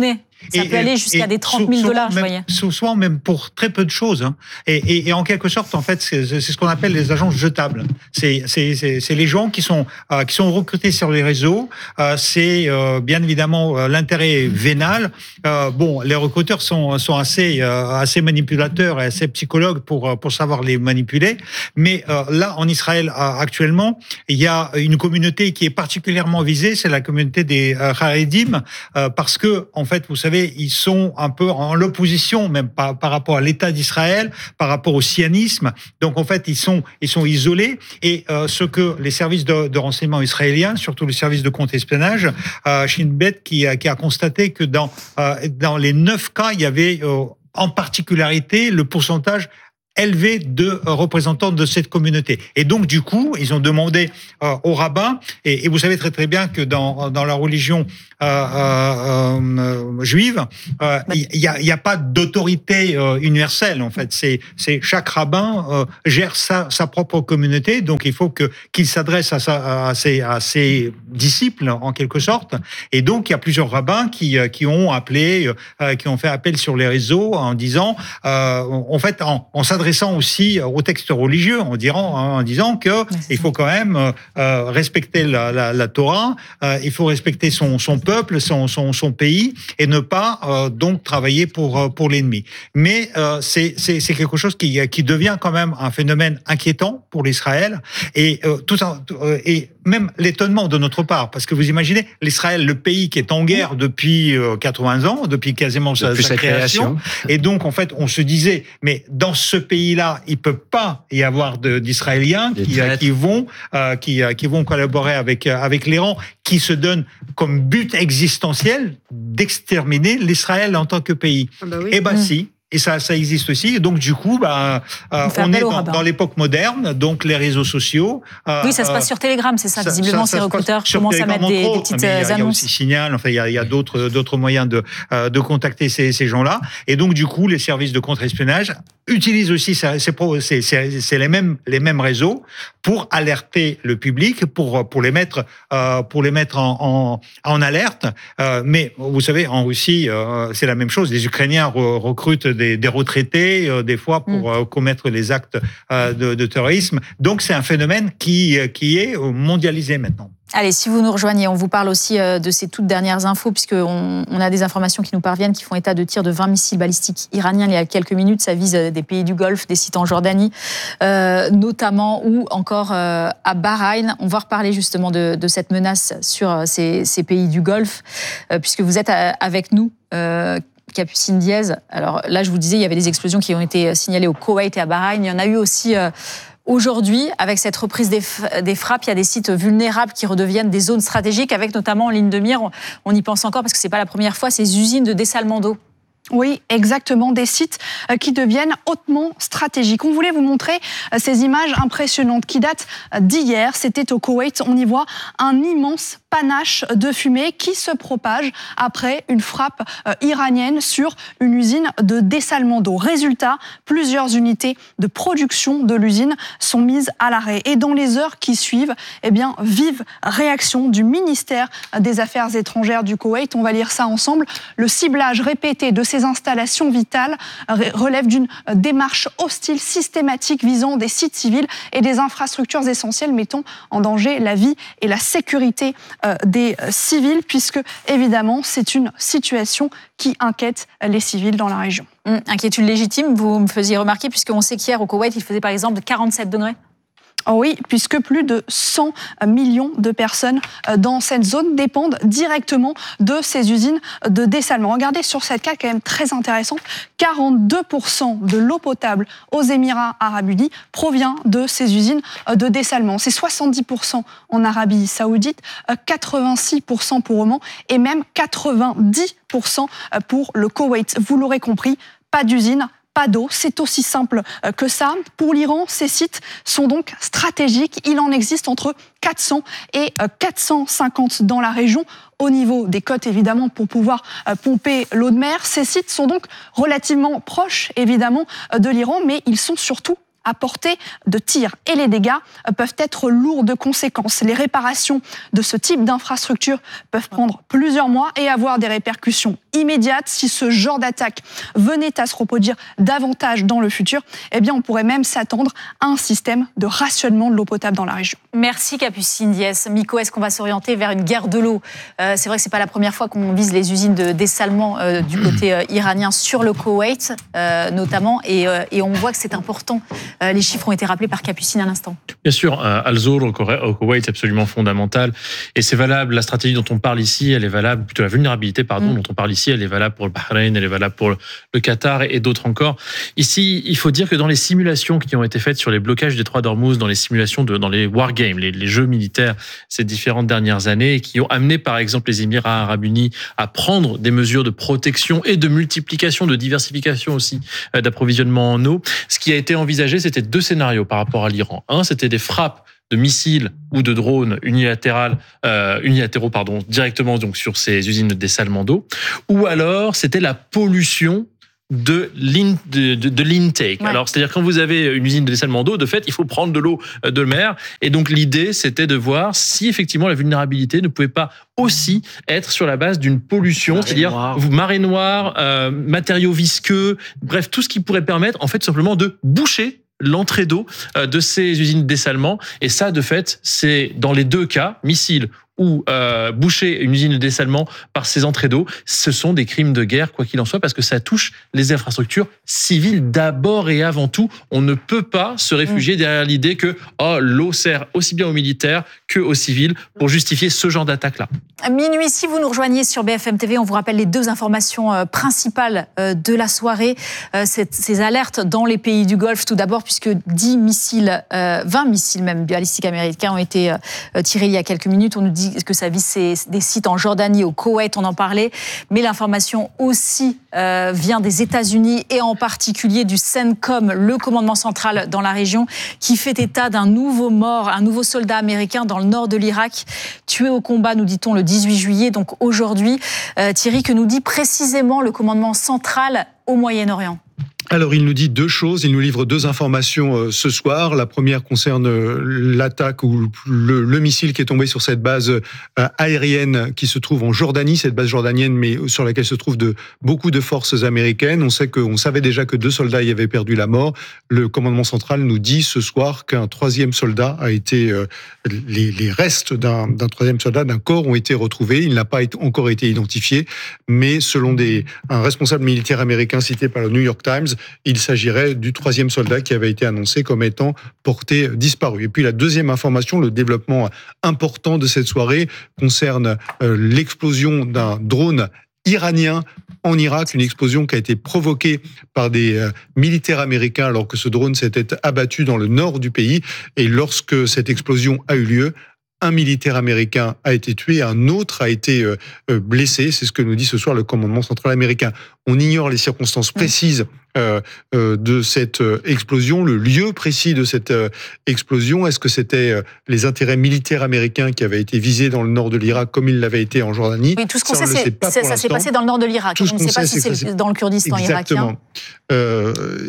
Ça et, peut aller jusqu'à des trente mille dollars, je voyais. Souvent même pour très peu de choses. Hein. Et, et, et en quelque sorte, en fait, c'est, c'est ce qu'on appelle les agents jetables. C'est, c'est, c'est, c'est les gens qui sont, euh, qui sont recrutés sur les réseaux. Euh, c'est euh, bien évidemment euh, l'intérêt vénal. Euh, bon, les recruteurs sont, sont assez, euh, assez manipulateurs et assez psychologues pour, pour savoir les manipuler. Mais euh, là, en Israël, euh, actuellement, il y a une communauté qui est particulièrement visée, c'est la communauté des euh, Haredim, euh, parce que, en fait, vous savez, ils sont un peu en l'opposition, même par, par rapport à l'État d'Israël, par rapport au sionisme. Donc, en fait, ils sont, ils sont isolés. Et euh, ce que les services de, de renseignement israéliens, surtout les services de contre-espionnage, euh, Shin Bet, qui, qui a constaté que dans, euh, dans les neuf cas, il y avait euh, en particularité le pourcentage élevé de représentants de cette communauté. Et donc, du coup, ils ont demandé euh, aux rabbins, et, et vous savez très très bien que dans, dans la religion euh, euh, euh, juive, euh, il n'y a, y a pas d'autorité euh, universelle, en fait. C'est, c'est chaque rabbin euh, gère sa, sa propre communauté, donc il faut que, qu'il s'adresse à, sa, à, ses, à ses disciples, en quelque sorte. Et donc, il y a plusieurs rabbins qui, qui ont appelé, euh, qui ont fait appel sur les réseaux en disant, euh, en fait, en, en s'adressant aussi aux textes religieux, en disant, en disant que il faut quand même euh, respecter la, la, la Torah, euh, il faut respecter son, son peuple, son, son, son pays, et ne pas euh, donc travailler pour pour l'ennemi. Mais euh, c'est, c'est c'est quelque chose qui qui devient quand même un phénomène inquiétant pour l'Israël, et euh, tout en, et même l'étonnement de notre part, parce que vous imaginez l'Israël, le pays qui est en guerre depuis quatre-vingts ans, depuis quasiment depuis sa, sa création, création, et donc en fait on se disait, mais dans ce pays-là, il peut pas y avoir de, d'Israéliens qui, qui vont euh, qui, qui vont collaborer avec avec l'Iran, qui se donne comme but existentiel d'exterminer l'Israël en tant que pays. Ah bah oui. Et ben mmh. si. Et ça, ça existe aussi. Donc, du coup, bah, euh, on, on est dans, dans l'époque moderne, donc les réseaux sociaux. Euh, oui, ça se passe sur Telegram, c'est ça, ça visiblement, ça, ça ces recruteurs commencent à mettre des, des petites mais annonces. Il y a aussi Signal, enfin, il y a, il y a d'autres, d'autres moyens de, euh, de contacter ces, ces gens-là. Et donc, du coup, les services de contre-espionnage utilisent aussi, c'est, c'est, c'est, c'est les mêmes, les mêmes réseaux pour alerter le public, pour, pour les mettre, euh, pour les mettre en, en, en alerte. Euh, mais vous savez, en Russie, euh, c'est la même chose. Les Ukrainiens re- recrutent des, des retraités, euh, des fois, pour euh, commettre les actes euh, de, de terrorisme. Donc, c'est un phénomène qui, qui est mondialisé maintenant. Allez, si vous nous rejoignez, on vous parle aussi de ces toutes dernières infos, puisqu'on on a des informations qui nous parviennent, qui font état de tirs de vingt missiles balistiques iraniens il y a quelques minutes. Ça vise des pays du Golfe, des sites en Jordanie, euh, notamment, ou encore euh, à Bahreïn. On va reparler justement de, de cette menace sur ces, ces pays du Golfe, euh, puisque vous êtes avec nous, euh, Capucine Diaz. Alors là, je vous disais, il y avait des explosions qui ont été signalées au Koweït et à Bahreïn. Il y en a eu aussi... Euh, Aujourd'hui, avec cette reprise des, des frappes, il y a des sites vulnérables qui redeviennent des zones stratégiques, avec notamment en ligne de mire, on y pense encore parce que c'est pas la première fois, ces usines de dessalement d'eau. Oui, exactement, des sites qui deviennent hautement stratégiques. On voulait vous montrer ces images impressionnantes qui datent d'hier. C'était au Koweït. On y voit un immense panache de fumée qui se propage après une frappe iranienne sur une usine de dessalement d'eau. Résultat, plusieurs unités de production de l'usine sont mises à l'arrêt. Et dans les heures qui suivent, eh bien, vive réaction du ministère des Affaires étrangères du Koweït. On va lire ça ensemble. Le ciblage répété de ces installations vitales relève d'une démarche hostile systématique visant des sites civils et des infrastructures essentielles mettant en danger la vie et la sécurité des civils, puisque évidemment c'est une situation qui inquiète les civils dans la région. Mmh, inquiétude légitime, vous me faisiez remarquer, puisqu'on sait qu'hier au Koweït il faisait par exemple quarante-sept degrés. Oui, puisque plus de cent millions de personnes dans cette zone dépendent directement de ces usines de dessalement. Regardez sur cette carte quand même très intéressante, quarante-deux pour cent de l'eau potable aux Émirats arabes unis provient de ces usines de dessalement. C'est soixante-dix pour cent en Arabie saoudite, quatre-vingt-six pour cent pour Oman et même quatre-vingt-dix pour cent pour le Koweït. Vous l'aurez compris, pas d'usine, pas d'eau, c'est aussi simple que ça. Pour l'Iran, ces sites sont donc stratégiques. Il en existe entre quatre cents et quatre cent cinquante dans la région, au niveau des côtes évidemment, pour pouvoir pomper l'eau de mer. Ces sites sont donc relativement proches évidemment de l'Iran, mais ils sont surtout à portée de tir. Et les dégâts peuvent être lourds de conséquences. Les réparations de ce type d'infrastructure peuvent prendre plusieurs mois et avoir des répercussions immédiates. Si ce genre d'attaque venait à se reproduire davantage dans le futur, eh bien on pourrait même s'attendre à un système de rationnement de l'eau potable dans la région. Merci Capucine Diès. Miko, est-ce qu'on va s'orienter vers une guerre de l'eau ? euh, C'est vrai que c'est pas la première fois qu'on vise les usines de dessalement euh, du côté euh, iranien sur le Koweït euh, notamment, et, euh, et on voit que c'est important. Euh, les chiffres ont été rappelés par Capucine à l'instant. Bien sûr, euh, Al-Zour au Koweït est absolument fondamental, et c'est valable. La stratégie dont on parle ici, elle est valable, plutôt la vulnérabilité, pardon, mm. dont on parle ici, elle est valable pour le Bahreïn, elle est valable pour le Qatar et, et d'autres encore. Ici, il faut dire que dans les simulations qui ont été faites sur les blocages des trois d'Ormuz, dans les simulations de, dans les wargames, les, les jeux militaires ces différentes dernières années, qui ont amené par exemple les Émirats arabes unis à prendre des mesures de protection et de multiplication, de diversification aussi euh, d'approvisionnement en eau. Ce qui a été envisagé, c'était deux scénarios par rapport à l'Iran. Un, c'était des frappes de missiles ou de drones unilatérales, euh, unilatéraux pardon, directement donc sur ces usines de dessalement d'eau, ou alors c'était la pollution de, l'in, de, de, de l'intake. Ouais. Alors, c'est-à-dire quand vous avez une usine de dessalement d'eau, de fait, il faut prendre de l'eau de mer. Et donc, l'idée, c'était de voir si, effectivement, la vulnérabilité ne pouvait pas aussi être sur la base d'une pollution, marée c'est-à-dire noire. marée noire, euh, matériaux visqueux, bref, tout ce qui pourrait permettre, en fait, simplement de boucher l'entrée d'eau de ces usines de dessalement. Et ça, de fait, c'est dans les deux cas, missiles ou euh, boucher une usine de dessalement par ces entrées d'eau, ce sont des crimes de guerre, quoi qu'il en soit, parce que ça touche les infrastructures civiles d'abord et avant tout. On ne peut pas se réfugier derrière l'idée que oh, l'eau sert aussi bien aux militaires qu'aux civils pour justifier ce genre d'attaque-là. À minuit, si vous nous rejoignez sur B F M T V, on vous rappelle les deux informations euh, principales euh, de la soirée. Euh, cette, ces alertes dans les pays du Golfe, tout d'abord, puisque dix missiles, euh, vingt missiles même balistiques américains ont été euh, tirés il y a quelques minutes. On nous dit que ça vise des sites en Jordanie, au Koweït, on en parlait, mais l'information aussi euh, vient des États-Unis et en particulier du CENTCOM, le commandement central dans la région, qui fait état d'un nouveau mort, un nouveau soldat américain dans le nord de l'Irak, tué au combat, nous dit-on, le dix-huit juillet, donc aujourd'hui. Euh, Thierry, que nous dit précisément le commandement central au Moyen-Orient ? Alors, il nous dit deux choses, il nous livre deux informations euh, ce soir. La première concerne euh, l'attaque ou le, le missile qui est tombé sur cette base euh, aérienne qui se trouve en Jordanie, cette base jordanienne, mais sur laquelle se trouvent de, beaucoup de forces américaines. On sait qu'on savait déjà que deux soldats y avaient perdu la mort. Le commandement central nous dit ce soir qu'un troisième soldat a été, euh, les, les restes d'un, d'un troisième soldat, d'un corps ont été retrouvés. Il n'a pas été, encore été identifié, mais selon des, un responsable militaire américain cité par le New York Times, il s'agirait du troisième soldat qui avait été annoncé comme étant porté disparu. Et puis la deuxième information, le développement important de cette soirée, concerne euh, l'explosion d'un drone iranien en Irak, une explosion qui a été provoquée par des euh, militaires américains alors que ce drone s'était abattu dans le nord du pays. Et lorsque cette explosion a eu lieu, un militaire américain a été tué, un autre a été euh, blessé. C'est ce que nous dit ce soir le commandement central américain. On ignore les circonstances précises euh, euh, de cette euh, explosion, le lieu précis de cette euh, explosion. Est-ce que c'était euh, les intérêts militaires américains qui avaient été visés dans le nord de l'Irak comme il l'avait été en Jordanie? Oui, tout ce qu'on ça, sait, c'est, c'est, ça s'est passé dans le nord de l'Irak. Tout on ne sait pas si c'est, c'est dans le Kurdistan Exactement. irakien. Euh,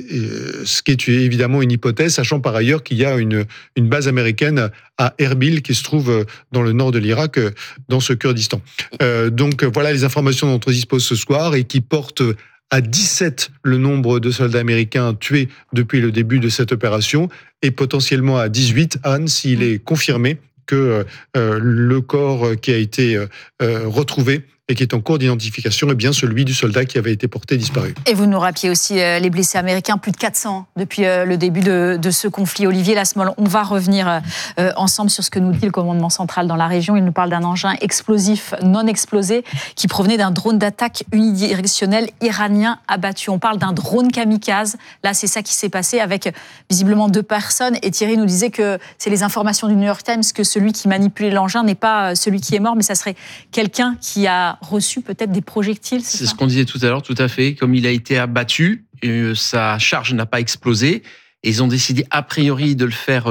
ce qui est évidemment une hypothèse, sachant par ailleurs qu'il y a une, une base américaine à Erbil qui se trouve dans le nord de l'Irak, dans ce Kurdistan. Euh, donc voilà les informations dont on dispose ce soir et qui portent à dix-sept le nombre de soldats américains tués depuis le début de cette opération et potentiellement à dix-huit, Anne, s'il est confirmé que euh, le corps qui a été euh, retrouvé et qui est en cours d'identification est bien celui du soldat qui avait été porté disparu. Et vous nous rappeliez aussi euh, les blessés américains, plus de quatre cents depuis euh, le début de, de ce conflit. Olivier Lasmole, on va revenir euh, ensemble sur ce que nous dit le commandement central dans la région. Il nous parle d'un engin explosif non explosé qui provenait d'un drone d'attaque unidirectionnel iranien abattu. On parle d'un drone kamikaze. Là, c'est ça qui s'est passé avec visiblement deux personnes. Et Thierry nous disait que c'est les informations du New York Times que celui qui manipulait l'engin n'est pas celui qui est mort, mais ça serait quelqu'un qui a reçu peut-être des projectiles. C'est, c'est ça ce qu'on disait tout à l'heure, tout à fait. Comme il a été abattu, euh, sa charge n'a pas explosé. Et ils ont décidé a priori de le faire euh,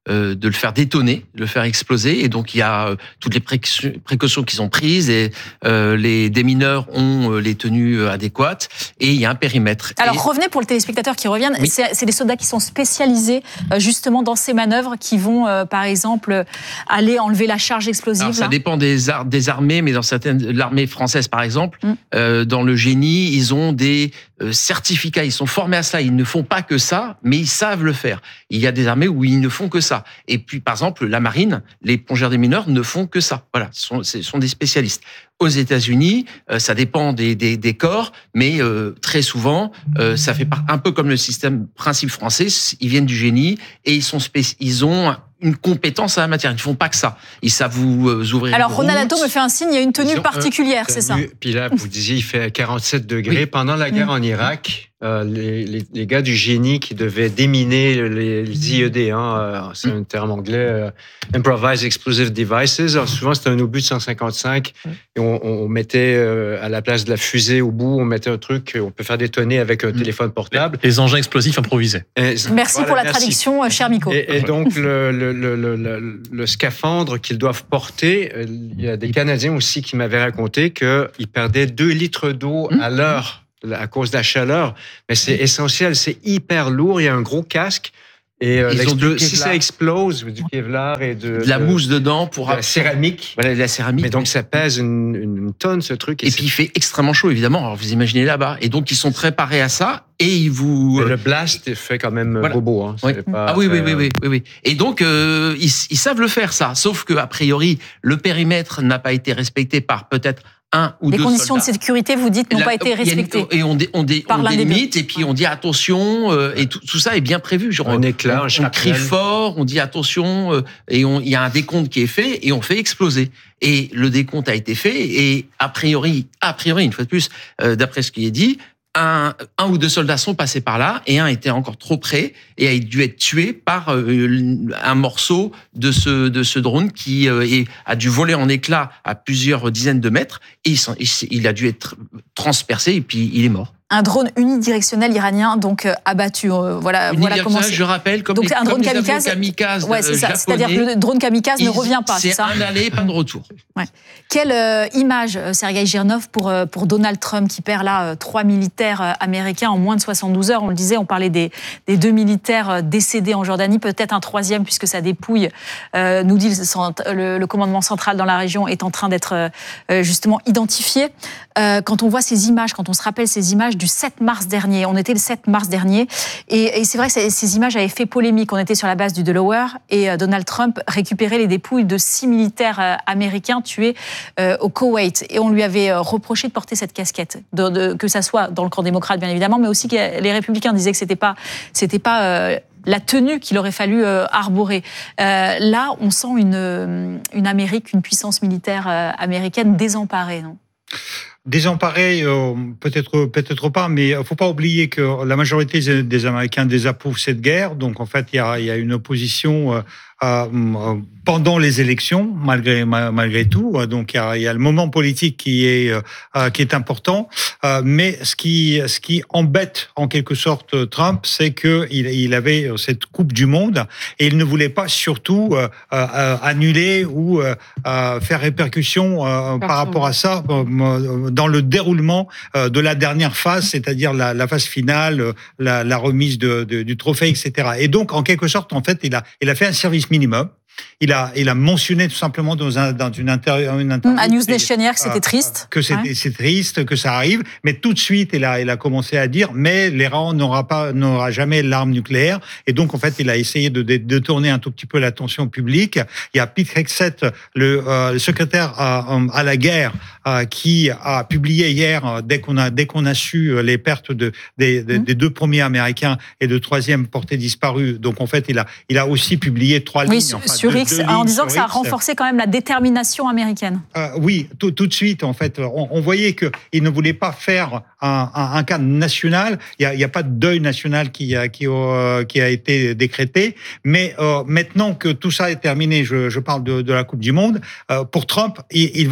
euh, de le faire détonner, de le faire exploser. Et donc il y a euh, toutes les précautions qui sont prises et euh, les démineurs ont euh, les tenues adéquates et il y a un périmètre. Alors et... revenez pour le téléspectateur qui revienne. Oui. C'est, c'est des soldats qui sont spécialisés euh, justement dans ces manœuvres, qui vont euh, par exemple aller enlever la charge explosive. Alors, ça là. dépend des, ar- des armées, mais dans certaines, l'armée française par exemple, mm. euh, dans le génie, ils ont des euh, certificats, ils sont formés à cela. Ils ne font pas que ça, mais ils savent le faire. Il y a des armées où ils ne font que ça. Et puis par exemple, la marine, les plongeurs démineurs ne font que ça. Voilà, ce sont, ce sont des spécialistes. Aux États-Unis, euh, ça dépend des, des, des corps, mais euh, très souvent, euh, ça fait un peu comme le système principe français. Ils viennent du génie et ils sont spéci- ils ont une compétence à la matière. Ils ne font pas que ça. Ils savent vous euh, ouvrir. Alors une Ronaldo me fait un signe. Il y a une tenue Disons, particulière, euh, c'est ça. Puis là, vous disiez, il fait quarante-sept degrés. Oui. Pendant la guerre mmh. en Irak, euh, les, les, les gars du génie qui devaient déminer les, les I E D, hein, euh, c'est un terme anglais, euh, Improvised Explosive Devices. Alors, souvent, c'était un obus de cent cinquante-cinq et on, on mettait euh, à la place de la fusée au bout, on mettait un truc, on peut faire détonner avec un mmh. téléphone portable. Les engins explosifs improvisés. Et, merci voilà, pour la merci. traduction, cher Miko. Et, et donc, le, le, le, le, le, le scaphandre qu'ils doivent porter, il y a des Canadiens aussi qui m'avaient raconté qu'ils perdaient deux litres d'eau mmh. à l'heure à cause de la chaleur. Mais c'est essentiel, c'est hyper lourd, il y a un gros casque. Et euh, Ils ont du si ça explose, du Kevlar et de, de la mousse dedans pour de la céramique. Voilà, de la céramique. Mais donc ça pèse une, une tonne ce truc. Et, et puis il fait extrêmement chaud évidemment. Alors vous imaginez là-bas. Et donc ils sont préparés à ça et ils vous. Mais le blast fait quand même voilà. Bobo. Hein. Oui. Pas ah oui, très... oui, oui, oui, oui, oui. Et donc euh, ils, ils savent le faire ça. Sauf que a priori le périmètre n'a pas été respecté par peut-être un ou les deux conditions soldats. de sécurité, vous dites, n'ont la, pas été respectées. Une, et on, dé, on, dé, on délimite, et puis on dit attention, euh, et tout, tout ça est bien prévu. Genre, un éclat, on, un on crie fort, on dit attention, euh, et il y a un décompte qui est fait, et on fait exploser. Et le décompte a été fait, et a priori, a priori, une fois de plus, euh, d'après ce qui est dit, Un, un ou deux soldats sont passés par là et un était encore trop près et a dû être tué par euh, un morceau de ce, de ce drone qui euh, est, a dû voler en éclats à plusieurs dizaines de mètres et il, il a dû être transpercé et puis il est mort. Un drone unidirectionnel iranien donc euh, abattu. Euh, voilà, voilà comment c'est. Je rappelle, comme donc les, un drone comme kamikaze. Les kamikazes ouais, c'est ça. japonais, c'est-à-dire que le drone kamikaze ne revient pas. C'est, c'est ça un aller, pas de retour. Ouais. Quelle euh, image, Sergueï Girnov, pour euh, pour Donald Trump qui perd là euh, trois militaires euh, américains en moins de soixante-douze heures. On le disait, on parlait des des deux militaires euh, décédés en Jordanie, peut-être un troisième puisque sa dépouille, euh, nous dit le, le, le commandement central dans la région, est en train d'être euh, justement identifié. Euh, quand on voit ces images, quand on se rappelle ces images du sept mars dernier, on était le sept mars dernier, et, et c'est vrai que ces images avaient fait polémique. On était sur la base du Delaware, et euh, Donald Trump récupérait les dépouilles de six militaires euh, américains tués euh, au Koweït, et on lui avait euh, reproché de porter cette casquette, de, de, que ça soit dans le camp démocrate bien évidemment, mais aussi que les républicains disaient que c'était pas, c'était pas euh, la tenue qu'il aurait fallu euh, arborer. Euh, là, on sent une, une Amérique, une puissance militaire euh, américaine désemparée, non ? Désemparés, euh, peut-être peut-être pas, mais il faut pas oublier que la majorité des Américains désapprouvent cette guerre. Donc en fait, il y a, il y a une opposition euh, euh, pendant les élections, malgré malgré tout. Donc il y a, il y a le moment politique qui est euh, qui est important. Euh, mais ce qui ce qui embête en quelque sorte Trump, c'est que il, il avait cette Coupe du Monde et il ne voulait pas surtout euh, euh, annuler ou euh, faire répercussion euh, par rapport à ça. Euh, dans le déroulement de la dernière phase, c'est-à-dire la, la phase finale, la, la remise de, de, du trophée, et cetera. Et donc, en quelque sorte, en fait, il a, il a fait un service minimum. Il a, il a mentionné tout simplement dans, un, dans une, inter, une interview... À Newsnation hier que c'était triste. Que c'était, ouais. c'est triste, que ça arrive. Mais tout de suite, il a, il a commencé à dire, mais l'Iran n'aura pas, n'aura jamais l'arme nucléaire. Et donc, en fait, il a essayé de détourner un tout petit peu l'attention publique. Il y a Pete Hegseth, le, euh, le secrétaire à, à la guerre, euh, qui a publié hier, dès qu'on a, dès qu'on a su les pertes de, des, des, mmh. des deux premiers Américains et de troisième porté disparu. Donc, en fait, il a, il a aussi publié trois oui, lignes. Enfin, sur X, en disant que ça a renforcé quand même la détermination américaine. Euh, oui, tout, tout de suite, en fait, on, on voyait qu'il ne voulait pas faire un, un, un cas national. Il n'y a, a pas de deuil national qui a, qui, euh, qui a été décrété. Mais euh, maintenant que tout ça est terminé, je, je parle de, de la Coupe du Monde, euh, pour Trump, il, il va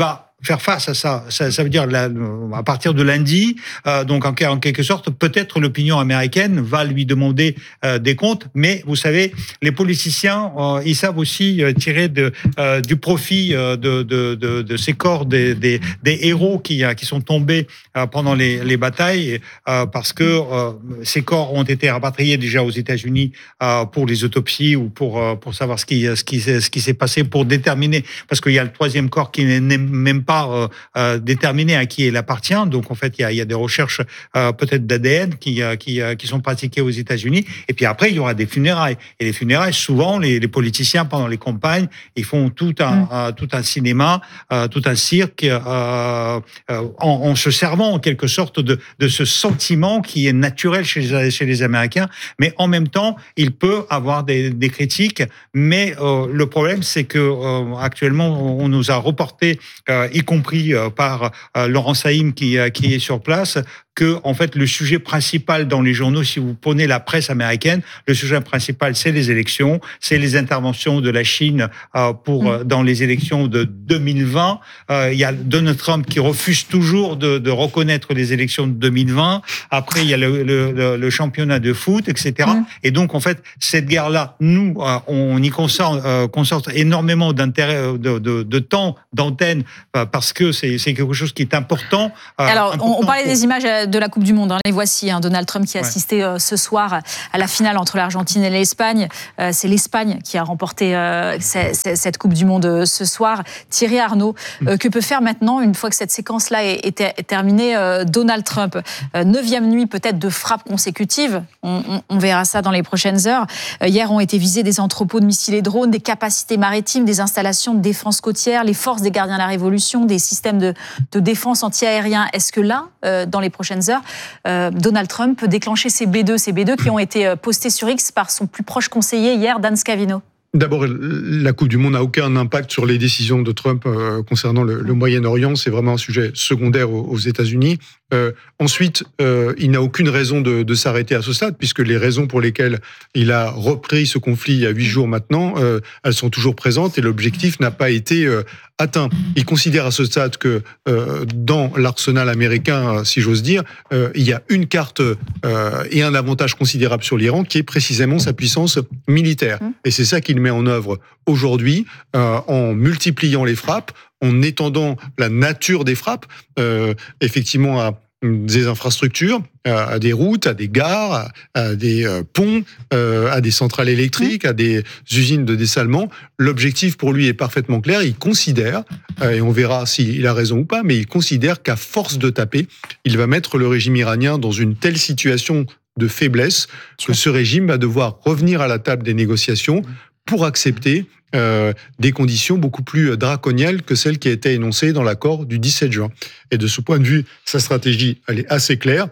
faire face à ça. Ça, ça veut dire la, à partir de lundi, euh, donc en, en quelque sorte, peut-être l'opinion américaine va lui demander euh, des comptes. Mais vous savez, les politiciens, euh, ils savent aussi euh, tirer de, euh, du profit euh, de, de, de, de ces corps des, des, des héros qui, qui sont tombés euh, pendant les, les batailles, euh, parce que euh, ces corps ont été rapatriés déjà aux États-Unis euh, pour les autopsies ou pour euh, pour savoir ce qui ce qui ce qui s'est passé, pour déterminer, parce qu'il y a le troisième corps qui n'est même pas Euh, euh, déterminer à qui il appartient. Donc en fait, il y a, il y a des recherches euh, peut-être d'A D N qui, euh, qui, euh, qui sont pratiquées aux États-Unis. Et puis après, il y aura des funérailles. Et les funérailles, souvent, les, les politiciens pendant les campagnes, ils font tout un, mmh. euh, tout un cinéma, euh, tout un cirque, euh, euh, en, en se servant en quelque sorte de, de ce sentiment qui est naturel chez les, chez les Américains. Mais en même temps, il peut avoir des, des critiques. Mais euh, le problème, c'est que euh, actuellement, on nous a reporté, euh, y compris par euh, Laurent Saïm qui, euh, qui est sur place, que en fait le sujet principal dans les journaux, si vous prenez la presse américaine, le sujet principal c'est les élections, c'est les interventions de la Chine euh, pour euh, dans les élections de deux mille vingt. Euh, il y a Donald Trump qui refuse toujours de, de reconnaître les élections de deux mille vingt. Après il y a le, le, le championnat de foot, et cetera. Mm. Et donc en fait cette guerre-là, nous euh, on y concentre, euh, concentre énormément d'intérêt, de, de, de temps d'antenne euh, parce que c'est, c'est quelque chose qui est important. Euh, Alors important on parlait pour... des images de la Coupe du Monde. Hein. Les voici, hein. Donald Trump qui a assisté euh, ce soir à la finale entre l'Argentine et l'Espagne. Euh, c'est l'Espagne qui a remporté euh, c- c- cette Coupe du Monde euh, ce soir. Thierry Arnaud, euh, que peut faire maintenant, une fois que cette séquence-là est, est, est terminée, euh, Donald Trump? euh, Neuvième nuit peut-être de frappes consécutives. On, on, on verra ça dans les prochaines heures. Euh, hier ont été visés des entrepôts de missiles et drones, des capacités maritimes, des installations de défense côtière, les forces des gardiens de la Révolution, des systèmes de, de défense anti-aérien. Est-ce que là, euh, dans les prochaines heures, euh, Donald Trump peut déclencher ces B deux, ces B deux qui ont été postés sur X par son plus proche conseiller hier, Dan Scavino? D'abord, la Coupe du Monde n'a aucun impact sur les décisions de Trump euh, concernant le, le Moyen-Orient. C'est vraiment un sujet secondaire aux, aux États-Unis. Euh, ensuite, euh, il n'a aucune raison de, de s'arrêter à ce stade, puisque les raisons pour lesquelles il a repris ce conflit il y a huit jours maintenant, euh, elles sont toujours présentes et l'objectif n'a pas été euh, atteint. Il considère à ce stade que euh, dans l'arsenal américain, si j'ose dire, euh, il y a une carte euh, et un avantage considérable sur l'Iran, qui est précisément sa puissance militaire. Et c'est ça qu'il met en œuvre aujourd'hui, euh, en multipliant les frappes, en étendant la nature des frappes, euh, effectivement à des infrastructures, à des routes, à des gares, à des ponts, à des centrales électriques, à des usines de dessalement. L'objectif pour lui est parfaitement clair. Il considère, et on verra s'il a raison ou pas, mais il considère qu'à force de taper, il va mettre le régime iranien dans une telle situation de faiblesse que ce régime va devoir revenir à la table des négociations pour accepter Euh, des conditions beaucoup plus draconiennes que celles qui étaient énoncées dans l'accord du dix-sept juin. Et de ce point de vue, sa stratégie, elle est assez claire.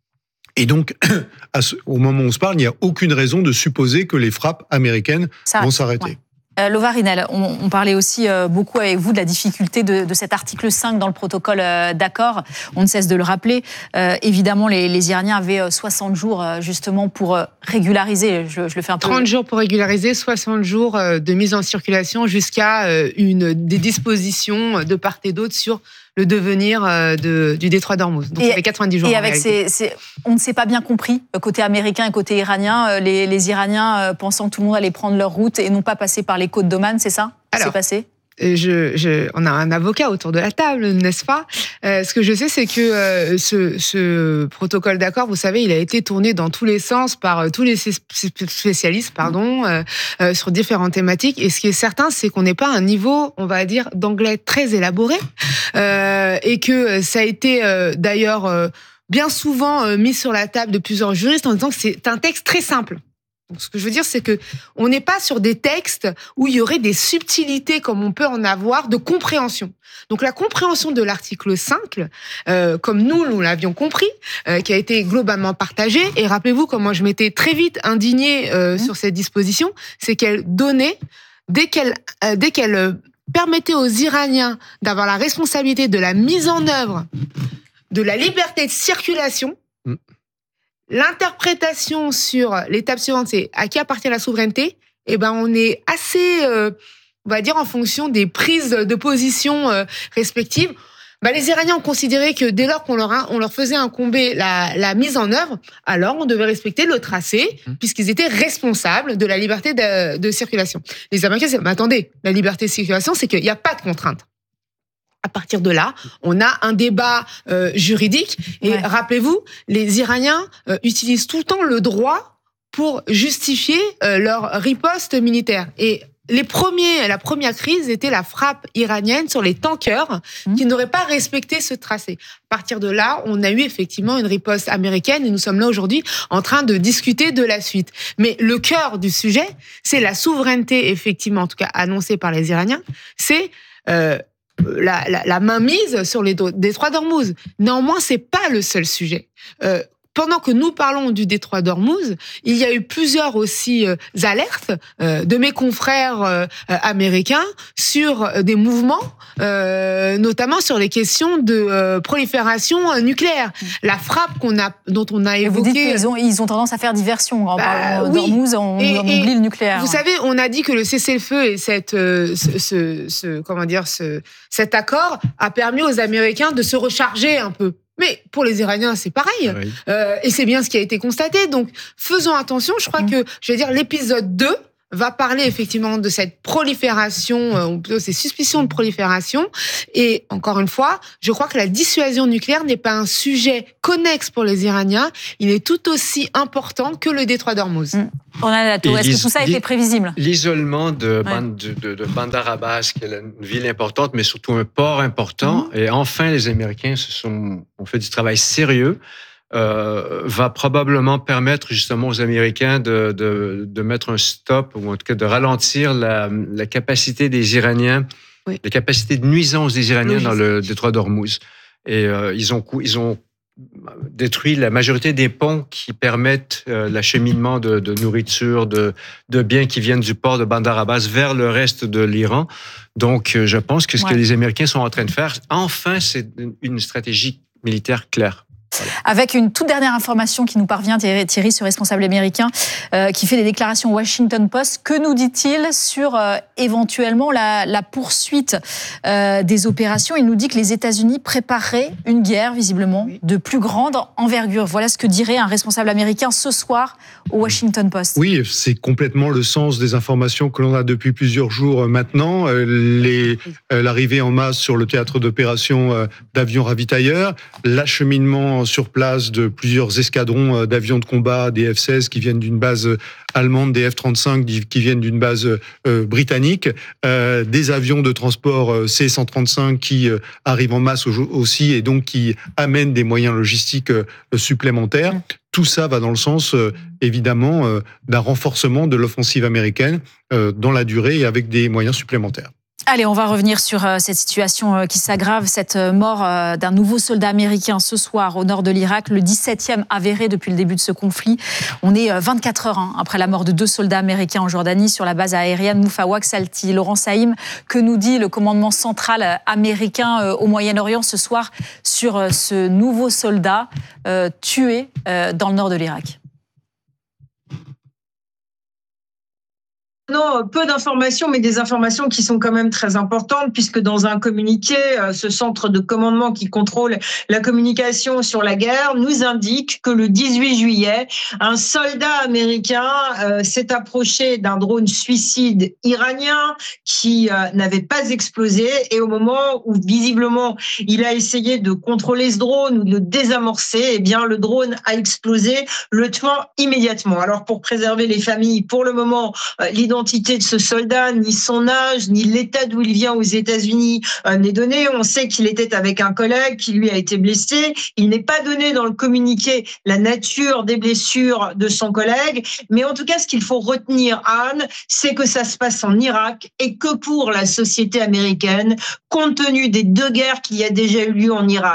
Et donc, à ce, au moment où on se parle, il n'y a aucune raison de supposer que les frappes américaines Ça, vont s'arrêter. Ouais. Euh, Lova Rinel, on, on parlait aussi euh, beaucoup avec vous de la difficulté de, de cet article cinq dans le protocole euh, d'accord. On ne cesse de le rappeler. Euh, évidemment, les, les Iraniens avaient soixante jours euh, justement pour euh, régulariser. Je, je le fais un peu. trente jours pour régulariser, soixante jours euh, de mise en circulation jusqu'à euh, une des dispositions de part et d'autre sur le devenir de, du détroit d'Ormuz. Donc, et, ça fait quatre-vingt-dix jours. Et avec ces, ces, on ne s'est pas bien compris, côté américain et côté iranien, les, les Iraniens pensant que tout le monde allait prendre leur route et non pas passer par les côtes d'Oman, c'est ça qui s'est passé ? Je, je, on a un avocat autour de la table, n'est-ce pas ? euh, Ce que je sais, c'est que euh, ce, ce protocole d'accord, vous savez, il a été tourné dans tous les sens par euh, tous les spécialistes, pardon, euh, euh, sur différentes thématiques. Et ce qui est certain, c'est qu'on n'est pas à un niveau, on va dire, d'anglais très élaboré, euh, et que ça a été euh, d'ailleurs euh, bien souvent euh, mis sur la table de plusieurs juristes en disant que c'est un texte très simple. Donc, ce que je veux dire, c'est que on n'est pas sur des textes où il y aurait des subtilités comme on peut en avoir de compréhension. Donc, la compréhension de l'article cinq, euh, comme nous, nous l'avions compris, euh, qui a été globalement partagée. Et rappelez-vous, comme moi, je m'étais très vite indignée euh, mmh. sur cette disposition, c'est qu'elle donnait, dès qu'elle, euh, dès qu'elle euh, permettait aux Iraniens d'avoir la responsabilité de la mise en œuvre de la liberté de circulation. Mmh. L'interprétation sur l'étape suivante, c'est à qui appartient la souveraineté. Eh ben, on est assez, euh, on va dire en fonction des prises de position euh, respectives, bah, les Iraniens ont considéré que dès lors qu'on leur, a, on leur faisait incomber la, la mise en œuvre, alors on devait respecter le tracé, mmh. puisqu'ils étaient responsables de la liberté de, de circulation. Les Américains disaient, mais attendez, la liberté de circulation, c'est qu'il n'y a pas de contrainte. À partir de là, on a un débat euh, juridique. Et ouais. rappelez-vous, les Iraniens euh, utilisent tout le temps le droit pour justifier euh, leur riposte militaire. Et les premiers, la première crise était la frappe iranienne sur les tankers mmh. qui n'auraient pas respecté ce tracé. À partir de là, on a eu effectivement une riposte américaine et nous sommes là aujourd'hui en train de discuter de la suite. Mais le cœur du sujet, c'est la souveraineté, effectivement, en tout cas annoncée par les Iraniens, c'est euh, la, la, la mainmise sur les détroits d'Ormuz. Néanmoins, c'est pas le seul sujet. Euh, Pendant que nous parlons du détroit d'Ormuz, il y a eu plusieurs aussi euh, alertes euh, de mes confrères euh, américains sur euh, des mouvements, euh, notamment sur les questions de euh, prolifération euh, nucléaire. La frappe qu'on a, dont on a évoqué. Vous dites qu'ils ont, ils ont tendance à faire diversion. En bah, parlant oui. d'Ormuz, on, et, on oublie et le nucléaire. Vous savez, on a dit que le cessez-le-feu et cette, euh, ce, ce, ce, comment dire, ce, cet accord a permis aux Américains de se recharger un peu. Mais pour les Iraniens, c'est pareil. Oui. Euh, et c'est bien ce qui a été constaté. Donc, faisons attention. Je crois mmh. que, je vais dire, l'épisode deux va parler effectivement de cette prolifération, ou plutôt ces suspicions de prolifération. Et encore une fois, je crois que la dissuasion nucléaire n'est pas un sujet connexe pour les Iraniens. Il est tout aussi important que le détroit d'Ormuz. Mmh. On a la tour. Est-ce que tout ça a été prévisible? L'isolement de, ouais. de, de, de Bandar Abbas, qui est une ville importante, mais surtout un port important. Mmh. Et enfin, les Américains se sont, ont fait du travail sérieux. Euh, va probablement permettre justement aux Américains de, de, de mettre un stop, ou en tout cas de ralentir la, la capacité des Iraniens, oui. la capacité de nuisance des Iraniens oui, dans le détroit d'Ormuz. Et euh, ils ont, ils ont détruit la majorité des ponts qui permettent euh, l'acheminement de, de nourriture, de, de biens qui viennent du port de Bandar Abbas vers le reste de l'Iran. Donc, euh, je pense que ce ouais. que les Américains sont en train de faire, enfin, c'est une stratégie militaire claire. Voilà. Avec une toute dernière information qui nous parvient, Thierry, ce responsable américain euh, qui fait des déclarations au Washington Post. Que nous dit-il sur euh, éventuellement la, la poursuite euh, des opérations? Il nous dit que les États-Unis prépareraient une guerre, visiblement, oui. de plus grande envergure. Voilà ce que dirait un responsable américain ce soir au Washington Post. Oui, c'est complètement le sens des informations que l'on a depuis plusieurs jours maintenant. Les, euh, l'arrivée en masse sur le théâtre d'opération euh, d'avions ravitailleurs, l'acheminement sur place de plusieurs escadrons d'avions de combat, des F seize qui viennent d'une base allemande, des F trente-cinq qui viennent d'une base euh, britannique, euh, des avions de transport C cent trente-cinq qui euh, arrivent en masse aussi et donc qui amènent des moyens logistiques euh, supplémentaires. Tout ça va dans le sens, euh, évidemment, euh, d'un renforcement de l'offensive américaine euh, dans la durée et avec des moyens supplémentaires. Allez, on va revenir sur cette situation qui s'aggrave, cette mort d'un nouveau soldat américain ce soir au nord de l'Irak, le dix-septième avéré depuis le début de ce conflit. On est vingt-quatre heures hein, après la mort de deux soldats américains en Jordanie sur la base aérienne Moufawak Salti. Laurent Saïm, que nous dit le commandement central américain au Moyen-Orient ce soir sur ce nouveau soldat euh, tué euh, dans le nord de l'Irak? Non, peu d'informations, mais des informations qui sont quand même très importantes, puisque dans un communiqué, ce centre de commandement qui contrôle la communication sur la guerre nous indique que le dix-huit juillet, un soldat américain euh, s'est approché d'un drone suicide iranien qui euh, n'avait pas explosé, et au moment où visiblement il a essayé de contrôler ce drone ou de le désamorcer, eh bien le drone a explosé, le tuant immédiatement. Alors pour préserver les familles, pour le moment, euh, l'identité L'identité de ce soldat, ni son âge, ni l'état d'où il vient aux États-Unis euh, n'est donné. On sait qu'il était avec un collègue qui lui a été blessé. Il n'est pas donné dans le communiqué la nature des blessures de son collègue. Mais en tout cas, ce qu'il faut retenir, Anne, c'est que ça se passe en Irak et que pour la société américaine, compte tenu des deux guerres qu'il y a déjà eu lieu en Irak,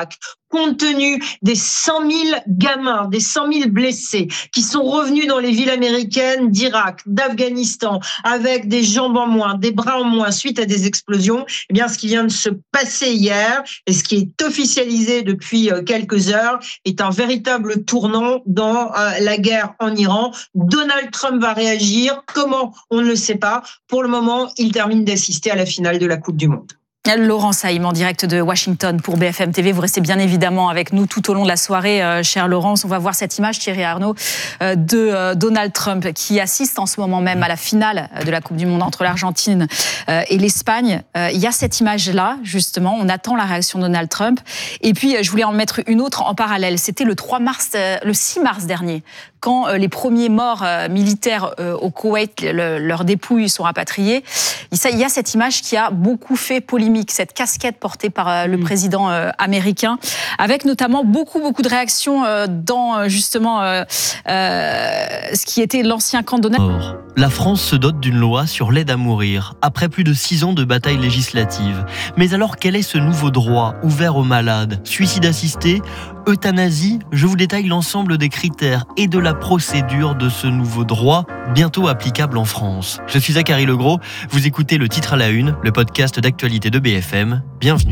compte tenu des cent mille gamins, des cent mille blessés qui sont revenus dans les villes américaines d'Irak, d'Afghanistan, avec des jambes en moins, des bras en moins suite à des explosions, eh bien, ce qui vient de se passer hier et ce qui est officialisé depuis quelques heures est un véritable tournant dans la guerre en Iran. Donald Trump va réagir. Comment? On ne le sait pas. Pour le moment, il termine d'assister à la finale de la Coupe du Monde. Laurent Saïm en direct de Washington pour B F M T V. Vous restez bien évidemment avec nous tout au long de la soirée, euh, cher Laurence. On va voir cette image, Thierry Arnaud, euh, de euh, Donald Trump qui assiste en ce moment même à la finale de la Coupe du Monde entre l'Argentine euh, et l'Espagne. Euh, il y a cette image-là, justement. On attend la réaction de Donald Trump. Et puis, je voulais en mettre une autre en parallèle. C'était le trois mars, euh, le six mars dernier, quand euh, les premiers morts euh, militaires euh, au Koweït, le, leurs dépouilles sont rapatriées. Il y a cette image qui a beaucoup fait polémique, cette casquette portée par euh, le mmh. président euh, américain, avec notamment beaucoup, beaucoup de réactions euh, dans justement euh, euh, ce qui était l'ancien camp de Donald. Or, la France se dote d'une loi sur l'aide à mourir, après plus de six ans de bataille législative. Mais alors, quel est ce nouveau droit ouvert aux malades? Suicide assisté? Euthanasie? Je vous détaille l'ensemble des critères et de la procédure de ce nouveau droit, bientôt applicable en France. Je suis Zachary Legros, vous écoutez Le Titre à la Une, le podcast d'actualité de B F M. Bienvenue.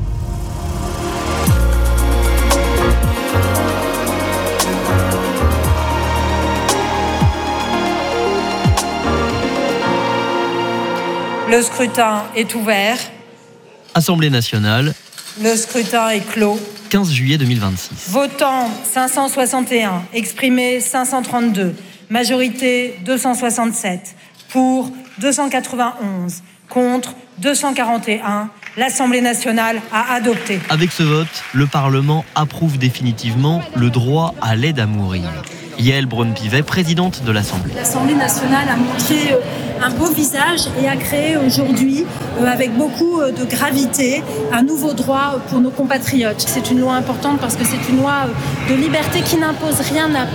Le scrutin est ouvert. Assemblée nationale. Le scrutin est clos. quinze juillet deux mille vingt-six. Votant cinq cent soixante et un, exprimé cinq cent trente-deux, majorité deux cent soixante-sept, pour deux cent quatre-vingt-onze, contre deux cent quarante et un. L'Assemblée nationale a adopté. Avec ce vote, le Parlement approuve définitivement le droit à l'aide à mourir. Yael Braun-Pivet, présidente de l'Assemblée. L'Assemblée nationale a montré un beau visage et a créé aujourd'hui, avec beaucoup de gravité, un nouveau droit pour nos compatriotes. C'est une loi importante parce que c'est une loi de liberté qui n'impose rien à